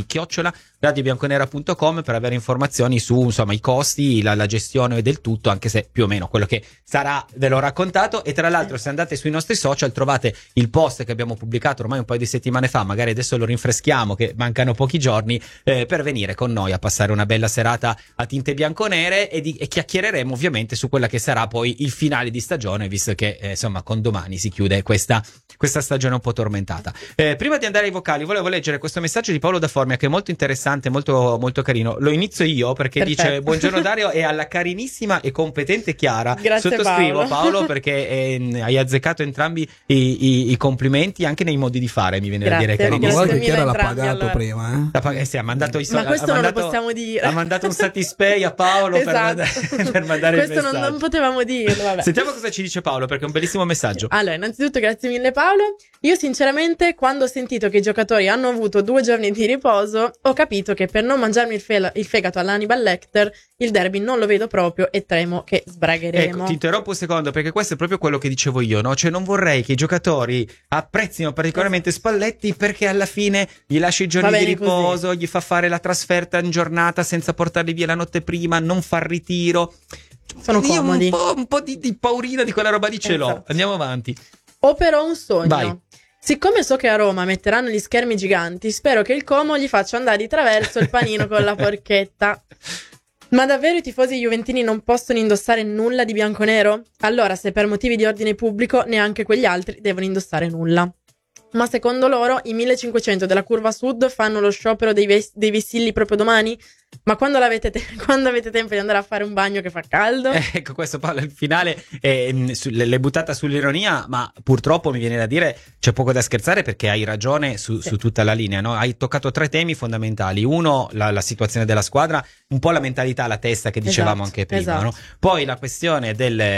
Speaker 1: eventi@radiobianconera.com per avere informazioni su, insomma, i costi, la gestione del tutto, anche se più o meno quello che sarà ve l'ho raccontato. E tra l'altro, se andate sui nostri social trovate il post che abbiamo pubblicato ormai un paio di settimane fa, magari adesso lo rinfreschiamo che mancano pochi giorni, per venire con noi a passare una bella serata a tinte bianconere e chiacchiereremo ovviamente su quella che sarà poi il finale di stagione, visto che insomma con domani si chiude questa stagione un po' tormentata. Prima di andare ai vocali volevo leggere questo messaggio di Paolo da Formia, che è molto interessante, molto, molto carino. Lo inizio io perché Perfetto. Dice: buongiorno Dario e alla carinissima e competente Chiara.
Speaker 2: Grazie,
Speaker 1: sottoscrivo Paolo perché hai azzeccato entrambi i complimenti, anche nei modi di fare, mi viene da dire carinissima.
Speaker 3: Guarda che Chiara l'ha pagato allora. Prima
Speaker 1: sì, ha mandato i soldi.
Speaker 2: Ma questo non lo possiamo dire.
Speaker 1: Ha mandato un Satispay a Paolo
Speaker 2: esatto.
Speaker 1: per mandare
Speaker 2: questo
Speaker 1: il messaggio.
Speaker 2: non potevamo dirlo, vabbè.
Speaker 1: Sentiamo cosa ci dice Paolo, perché è un bellissimo messaggio.
Speaker 2: Allora, innanzitutto grazie mille Paolo. Io sinceramente, quando ho sentito che i giocatori hanno avuto 2 giorni di riposo, ho capito che per non mangiarmi il fegato all'Hannibal Lecter, il derby non lo vedo proprio e temo che sbragheremo.
Speaker 1: Ecco, ti interrompo un secondo, perché questo è proprio quello che dicevo io, no? Cioè non vorrei che i giocatori apprezzino particolarmente Spalletti perché alla fine gli lascia i giorni di riposo, così. Gli fa fare la trasferta in giornata senza portarli via la notte prima, non fa il ritiro.
Speaker 2: Sono comodi.
Speaker 1: Un po' di paurina di quella roba di ce l'ho. Andiamo avanti.
Speaker 2: Ho però un sogno.
Speaker 1: Vai.
Speaker 2: Siccome so che a Roma metteranno gli schermi giganti, spero che il Como gli faccia andare di traverso il panino con la porchetta. Ma davvero i tifosi juventini non possono indossare nulla di bianco-nero? Allora, se per motivi di ordine pubblico, neanche quegli altri devono indossare nulla. Ma secondo loro i 1500 della curva sud fanno lo sciopero dei vessilli proprio domani? Ma quando avete tempo di andare a fare un bagno che fa caldo?
Speaker 1: Ecco, questo Paolo, il finale l'è buttata sull'ironia, ma purtroppo mi viene da dire c'è poco da scherzare, perché hai ragione su tutta la linea, no? Hai toccato 3 temi fondamentali. Uno, la situazione della squadra, un po' la mentalità, la testa che dicevamo anche prima, no? Poi la questione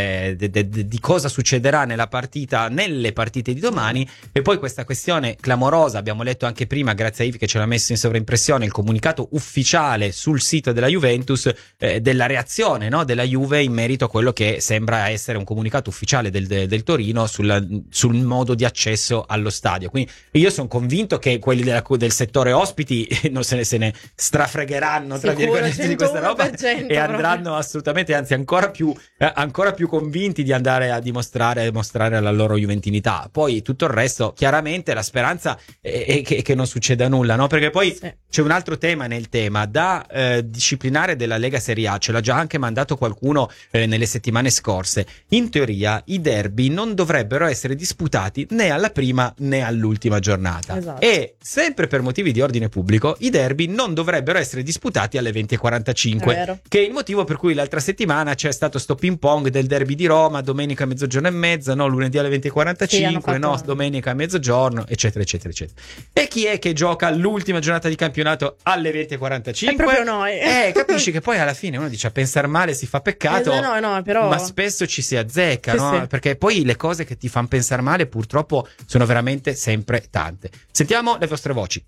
Speaker 1: di cosa succederà nelle partite di domani, e poi questa questione clamorosa, abbiamo letto anche prima, grazie a Yves che ce l'ha messo in sovraimpressione, il comunicato ufficiale sul sito della Juventus, della reazione, no, della Juve in merito a quello che sembra essere un comunicato ufficiale del Torino sul modo di accesso allo stadio. Quindi io sono convinto che quelli del settore ospiti non se ne strafregheranno, tra virgolette, di questa roba, e andranno assolutamente, anzi ancora più convinti di andare a mostrare la loro juventinità. Poi tutto il resto, chiaramente la speranza è che non succeda nulla, no? Perché poi c'è un altro tema nel tema da disciplinare della Lega Serie A, ce l'ha già anche mandato qualcuno nelle settimane scorse. In teoria i derby non dovrebbero essere disputati né alla prima né all'ultima giornata, e sempre per motivi di ordine pubblico i derby non dovrebbero essere disputati alle 20:45. 20:45, che è il motivo per cui l'altra settimana c'è stato sto ping pong del derby di Roma, domenica a mezzogiorno e mezza, no, lunedì alle 20:45, no, domenica a mezzogiorno, eccetera eccetera eccetera. E chi è che gioca l'ultima giornata di campionato alle 20:45?
Speaker 2: È proprio noi.
Speaker 1: Capisci che poi alla fine uno dice a pensare male si fa peccato,
Speaker 2: però...
Speaker 1: ma spesso ci si azzecca, no?
Speaker 2: Sì.
Speaker 1: Perché poi le cose che ti fanno pensare male purtroppo sono veramente sempre tante. Sentiamo le vostre voci.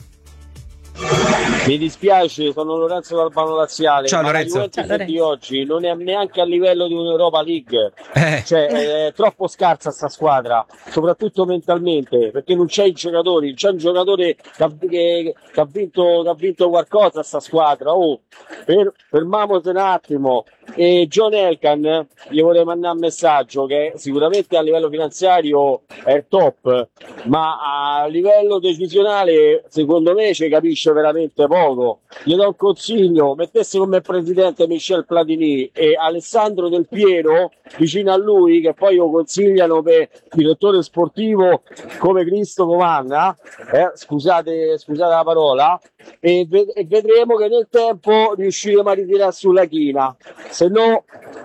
Speaker 9: Mi dispiace, sono Lorenzo d'Albano Laziale.
Speaker 1: Ciao
Speaker 9: ma
Speaker 1: Lorenzo.
Speaker 9: La Juventus di oggi non è neanche a livello di un'Europa League, cioè è troppo scarsa sta squadra, soprattutto mentalmente, perché non c'è i giocatori, c'è un giocatore che ha vinto qualcosa sta squadra. Fermiamoci un attimo. E John Elkann gli vorrei mandare un messaggio che sicuramente a livello finanziario è il top, ma a livello decisionale secondo me ci capisce veramente poco. Gli do un consiglio: mettesse come presidente Michel Platini e Alessandro Del Piero vicino a lui, che poi lo consigliano per direttore sportivo come Cristo comanda, scusate la parola, e vedremo che nel tempo riusciremo a ritirare sulla china, se no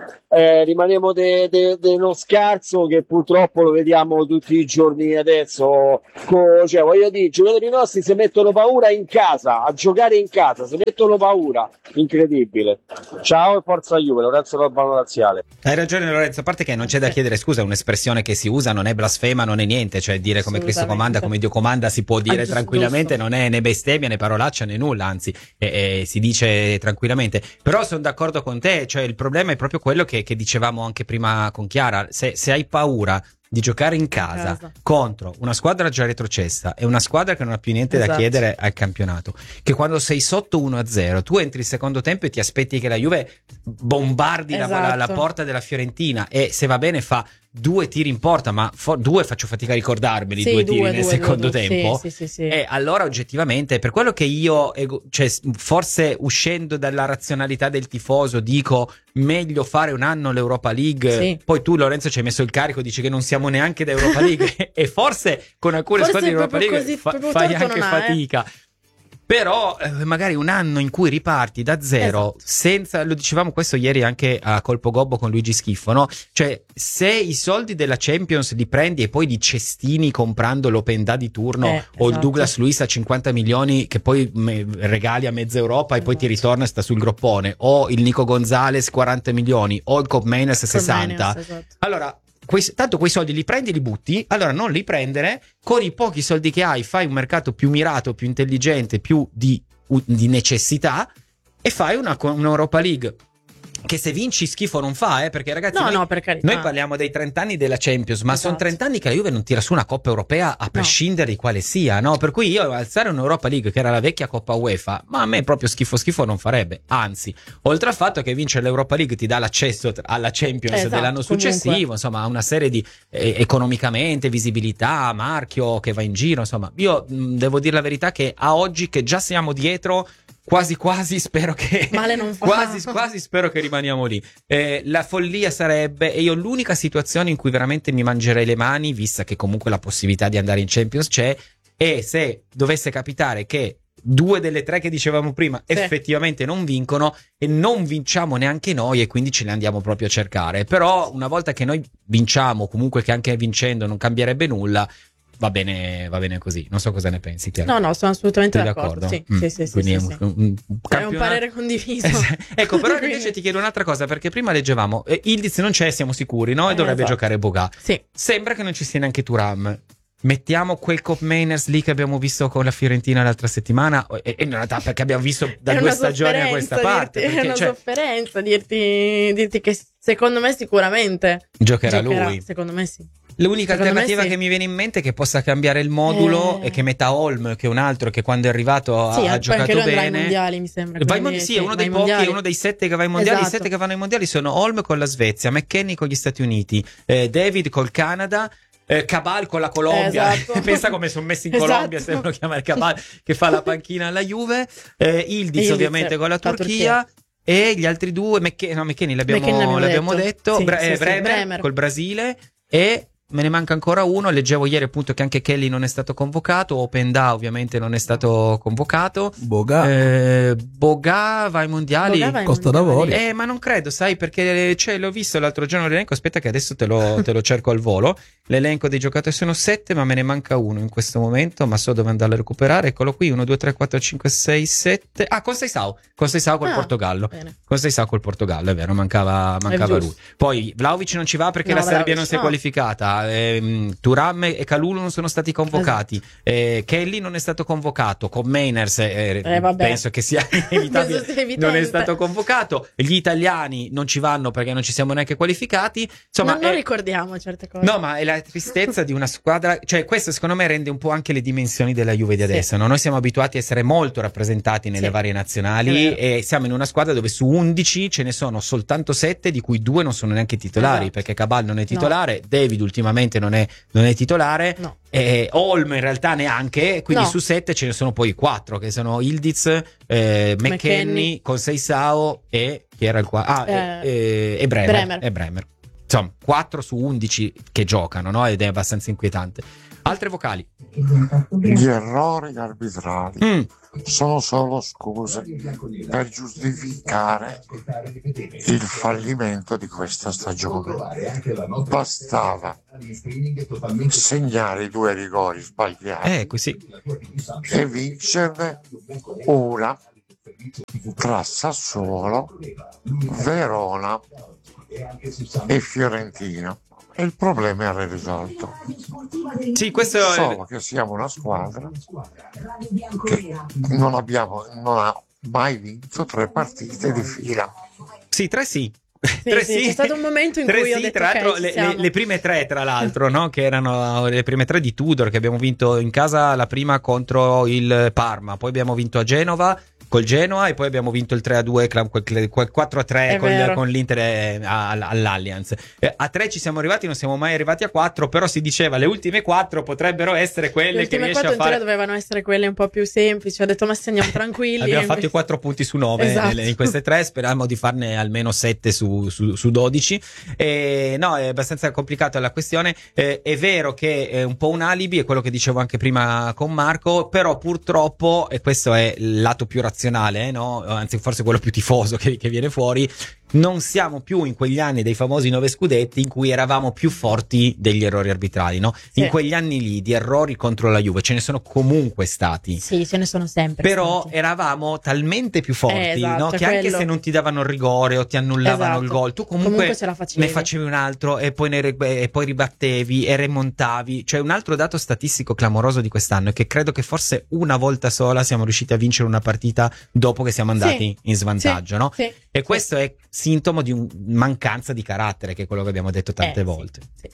Speaker 9: rimaniamo dello scarso che purtroppo lo vediamo tutti i giorni adesso. Cioè, voglio dire, i giocatori nostri si mettono paura in casa, a giocare in casa, si mettono paura, incredibile. Ciao e forza Juve, Lorenzo d'Albano Laziale.
Speaker 1: Hai ragione Lorenzo, a parte che non c'è da chiedere scusa, è un'espressione che si usa, non è blasfema, non è niente, cioè dire come Cristo comanda, come Dio comanda si può dire tranquillamente, non è né bestemmia né parolaccia né nulla, anzi si dice tranquillamente. Però sono d'accordo con te, cioè il problema è proprio quello che dicevamo anche prima con Chiara, se hai paura di giocare in casa contro una squadra già retrocessa e una squadra che non ha più niente da chiedere al campionato, che quando sei sotto 1-0 tu entri il secondo tempo e ti aspetti che la Juve bombardi la porta della Fiorentina e se va bene fa 2 tiri in porta, ma 2 faccio fatica a ricordarmeli, 2 tiri nel secondo tempo.
Speaker 2: Sì.
Speaker 1: E allora oggettivamente per quello che io, cioè, forse uscendo dalla razionalità del tifoso dico meglio fare un anno l'Europa League, poi tu Lorenzo ci hai messo il carico, dici che non siamo neanche da Europa League e forse con alcune squadre di Europa League fai anche fatica. Però magari un anno in cui riparti da zero, senza, lo dicevamo questo ieri anche a Colpo Gobbo con Luigi Schiffo, no? Cioè se i soldi della Champions li prendi e poi di cestini comprando l'Open Day di turno o il Douglas Luiz a 50 milioni che poi regali a mezza Europa e poi ti ritorna e sta sul groppone, o il Nico Gonzalez 40 milioni o il Cop Menes 60, allora tanto quei soldi li prendi e li butti, allora non li prendere, con i pochi soldi che hai fai un mercato più mirato, più intelligente, più di necessità e fai una Europa League che se vinci schifo non fa, perché ragazzi noi parliamo dei 30 anni della Champions, ma sono 30 anni che la Juve non tira su una Coppa Europea a prescindere di quale sia, no? Per cui io alzare un'Europa League che era la vecchia Coppa UEFA, ma a me proprio schifo non farebbe, anzi, oltre al fatto che vincere l'Europa League ti dà l'accesso alla Champions dell'anno successivo, insomma, a una serie di economicamente, visibilità, marchio che va in giro, insomma, io devo dire la verità che a oggi che già siamo dietro quasi spero che
Speaker 2: male non fa.
Speaker 1: quasi spero che rimaniamo lì. La follia sarebbe, e io l'unica situazione in cui veramente mi mangerei le mani, vista che comunque la possibilità di andare in Champions c'è, è se dovesse capitare che 2 delle 3 che dicevamo prima effettivamente non vincono e non vinciamo neanche noi e quindi ce le andiamo proprio a cercare. Però una volta che noi vinciamo, comunque che anche vincendo non cambierebbe nulla, va bene così. Non so cosa ne pensi, Chiara.
Speaker 2: No, sono assolutamente d'accordo. Sì.
Speaker 1: Quindi
Speaker 2: è un parere condiviso.
Speaker 1: Ecco, però invece ti chiedo un'altra cosa, perché prima leggiamo Ildiz non c'è, siamo sicuri, no? E dovrebbe giocare Boga. Sembra che non ci sia neanche Thuram. Mettiamo quel Cop Mainers lì che abbiamo visto con la Fiorentina l'altra settimana, e in realtà perché abbiamo visto da 2 stagioni a questa parte. Perché,
Speaker 2: è una sofferenza dirti che secondo me sicuramente giocherà lui. Secondo me sì.
Speaker 1: L'unica alternativa che mi viene in mente è che possa cambiare il modulo e che metta Holm, che è un altro che quando è arrivato ha giocato bene.
Speaker 2: Ai mondiali, mi sembra.
Speaker 1: È uno dei pochi, è uno dei 7 che va ai mondiali. I 7 che vanno ai mondiali sono Holm con la Svezia, McKennie con gli Stati Uniti, David col Canada, Cabal con la Colombia. Pensa come sono messi in Colombia, se devono chiamare Cabal che fa la panchina alla Juve, Ildiz ovviamente con la Turchia. E gli altri 2, McKennie l'abbiamo detto, Bremer col Brasile e me ne manca ancora uno. Leggevo ieri appunto che anche Kelly non è stato convocato, Openda ovviamente non è stato convocato, Boga va ai mondiali,
Speaker 3: Costa d'Avorio.
Speaker 1: ma non credo, sai, perché l'ho visto l'altro giorno l'elenco, aspetta che adesso te lo cerco al volo, l'elenco dei giocatori sono 7 ma me ne manca uno in questo momento, ma so dove andarlo a recuperare. Eccolo qui, 1, 2, 3, 4, 5, 6, 7. Conceição col Portogallo.
Speaker 2: Bene.
Speaker 1: Conceição col Portogallo, è vero, mancava lui. Poi Vlahovic non ci va perché la Serbia non si è qualificata, Thuram e Kalulu non sono stati convocati, Kelly non è stato convocato, con Mainers penso che sia inevitabile, non è stato convocato, gli italiani non ci vanno perché non ci siamo neanche qualificati, insomma
Speaker 2: non ricordiamo certe cose.
Speaker 1: No, ma è la tristezza di una squadra, cioè questo secondo me rende un po' anche le dimensioni della Juve di adesso, no? Noi siamo abituati a essere molto rappresentati nelle varie nazionali e siamo in una squadra dove su 11 ce ne sono soltanto 7 di cui 2 non sono neanche titolari, perché Cabal non è titolare, David ultimamente non è titolare, Holm in realtà neanche, quindi su 7 ce ne sono poi 4 che sono Ildiz, McKennie, Conceição e chi era il qua? E Bremer. Insomma, 4 su 11 che giocano, no? Ed è abbastanza inquietante. Altre vocali.
Speaker 10: Gli errori arbitrali sono solo scuse per giustificare il fallimento di questa stagione. Bastava segnare i 2 rigori sbagliati e vincerne una tra Sassuolo, Verona e Fiorentina. E il problema era risolto.
Speaker 1: Sì, questo
Speaker 10: solo che siamo una squadra che non ha mai vinto 3 partite di fila.
Speaker 1: Sì, 3 sì.
Speaker 2: C'è stato un momento in cui ho detto
Speaker 1: tra l'altro le prime 3 tra l'altro, no? Che erano le prime 3 di Tudor, che abbiamo vinto in casa la prima contro il Parma, poi abbiamo vinto a Genova col Genoa e poi abbiamo vinto il 3-2, quel 4-3 con l'Inter all'Allianz. A 3 ci siamo arrivati, non siamo mai arrivati a 4, però si diceva le ultime 4 potrebbero essere quelle che riesce a fare. Le ultime 4
Speaker 2: dovevano essere quelle un po' più semplici, ho detto ma segniamo tranquilli.
Speaker 1: Abbiamo fatto i 4 punti su 9 in queste 3, speriamo di farne almeno 7 su 12. No, è abbastanza complicata la questione, è vero che è un po' un alibi, è quello che dicevo anche prima con Marco, però purtroppo, e questo è il lato più razionale, no? Anzi forse quello più tifoso che viene fuori, non siamo più in quegli anni dei famosi 9 scudetti in cui eravamo più forti degli errori arbitrali, no? In quegli anni lì di errori contro la Juve ce ne sono comunque stati.
Speaker 2: Sì, ce ne sono sempre
Speaker 1: però
Speaker 2: stati.
Speaker 1: Eravamo talmente più forti, no? Che anche se non ti davano il rigore o ti annullavano il gol, tu comunque
Speaker 2: ce la facevi.
Speaker 1: Ne facevi un altro e poi ribattevi e remontavi. Cioè un altro dato statistico clamoroso di quest'anno è che credo che forse una volta sola siamo riusciti a vincere una partita dopo che siamo andati in svantaggio, no?
Speaker 2: Sì.
Speaker 1: E questo è sintomo di mancanza di carattere, che è quello che abbiamo detto tante volte.
Speaker 2: Sì.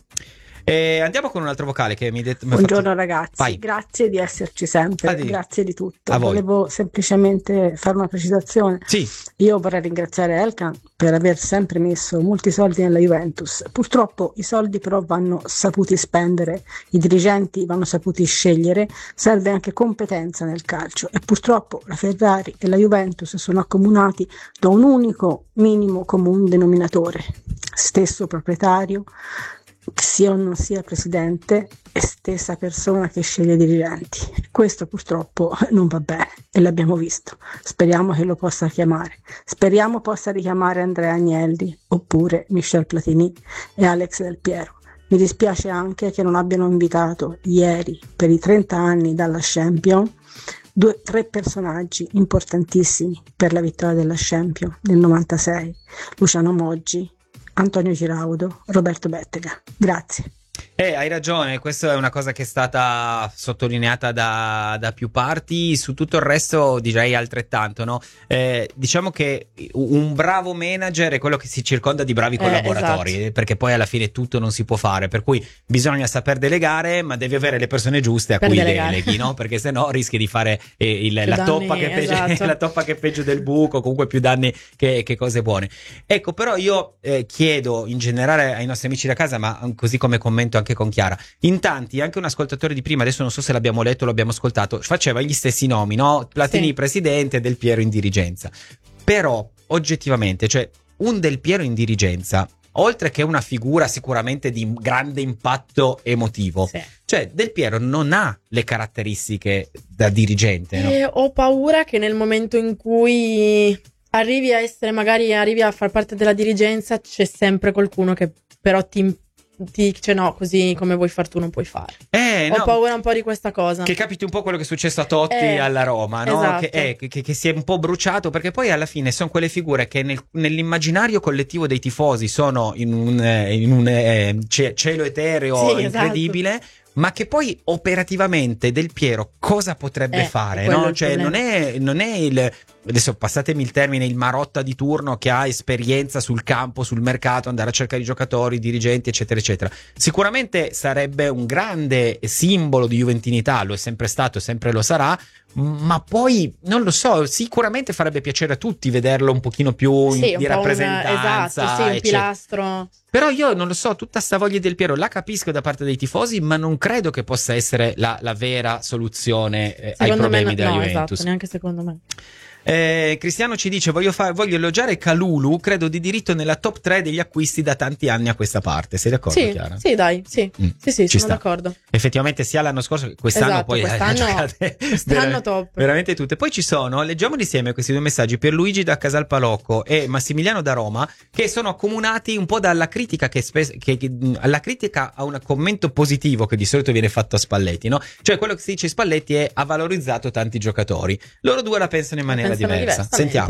Speaker 1: Andiamo con un altro vocale che mi detto.
Speaker 11: Buongiorno ragazzi,
Speaker 1: Vai.
Speaker 11: Grazie di esserci sempre, grazie di tutto.
Speaker 1: A voi.
Speaker 11: Volevo semplicemente fare una precisazione.
Speaker 1: Sì.
Speaker 11: Io vorrei ringraziare Elkan per aver sempre messo molti soldi nella Juventus. Purtroppo i soldi però vanno saputi spendere, i dirigenti vanno saputi scegliere, serve anche competenza nel calcio e purtroppo la Ferrari e la Juventus sono accomunati da un unico minimo comune denominatore, stesso proprietario, sia o non sia presidente e stessa persona che sceglie i dirigenti. Questo purtroppo non va bene e l'abbiamo visto. Speriamo che lo possa chiamare. Speriamo possa richiamare Andrea Agnelli oppure Michel Platini e Alex Del Piero. Mi dispiace anche che non abbiano invitato ieri, per i 30 anni dalla Champions, 3 personaggi importantissimi per la vittoria della Champions nel 96: Luciano Moggi, Antonio Giraudo, Roberto Bettega. Grazie.
Speaker 1: Hai ragione, questa è una cosa che è stata sottolineata da più parti. Su tutto il resto direi altrettanto, no? Diciamo che un bravo manager è quello che si circonda di bravi collaboratori, esatto. Perché poi alla fine tutto non si può fare, per cui bisogna saper delegare, ma devi avere le persone giuste a cui deleghi, no? Perché sennò rischi di fare la toppa che è peggio del buco, comunque più danni che cose buone. Ecco, però io chiedo in generale ai nostri amici da casa, ma così come commento anche con Chiara, in tanti, anche un ascoltatore di prima, adesso non so se l'abbiamo letto o l'abbiamo ascoltato, faceva gli stessi nomi, no? Platini presidente, Del Piero in dirigenza, però oggettivamente, cioè un Del Piero in dirigenza oltre che una figura sicuramente di grande impatto emotivo,
Speaker 2: Sì.
Speaker 1: cioè Del Piero non ha le caratteristiche da dirigente, no?
Speaker 2: Ho paura che nel momento in cui arrivi a far parte della dirigenza, c'è sempre qualcuno che però ti dice no, così come vuoi far tu non puoi fare. Ho paura un po' di questa cosa.
Speaker 1: Che capiti un po' quello che è successo a Totti alla Roma, no?
Speaker 2: Esatto.
Speaker 1: Che si è un po' bruciato, perché poi alla fine sono quelle figure che nell'immaginario collettivo dei tifosi sono in un cielo etereo incredibile.
Speaker 2: Esatto.
Speaker 1: Ma che poi operativamente Del Piero cosa potrebbe fare, no? Cioè non è il, adesso passatemi il termine, il Marotta di turno che ha esperienza sul campo, sul mercato, andare a cercare i giocatori, dirigenti, eccetera eccetera. Sicuramente sarebbe un grande simbolo di juventinità, lo è sempre stato, sempre lo sarà, ma poi non lo so, sicuramente farebbe piacere a tutti vederlo un pochino più di rappresentanza,
Speaker 2: esatto, sì, un pilastro.
Speaker 1: Però io non lo so, tutta sta voglia Del Piero la capisco da parte dei tifosi, ma non credo che possa essere la vera soluzione ai problemi della Juventus.
Speaker 2: Esatto, neanche secondo me.
Speaker 1: Cristiano ci dice voglio elogiare Kalulu, credo di diritto nella top 3 degli acquisti da tanti anni a questa parte. Sei d'accordo, Chiara?
Speaker 2: Sì, dai, sì. Sì,
Speaker 1: ci
Speaker 2: sono d'accordo.
Speaker 1: Effettivamente sia l'anno scorso che quest'anno,
Speaker 2: esatto,
Speaker 1: poi
Speaker 2: quest'anno top.
Speaker 1: Veramente tutte. Poi ci sono, leggiamoli insieme questi due messaggi, Pierluigi da Casalpalocco e Massimiliano da Roma, che sono accomunati un po' dalla critica alla critica a un commento positivo che di solito viene fatto a Spalletti, no? Cioè quello che si dice Spalletti ha valorizzato tanti giocatori. Loro due la pensano in maniera diversa. Sentiamo.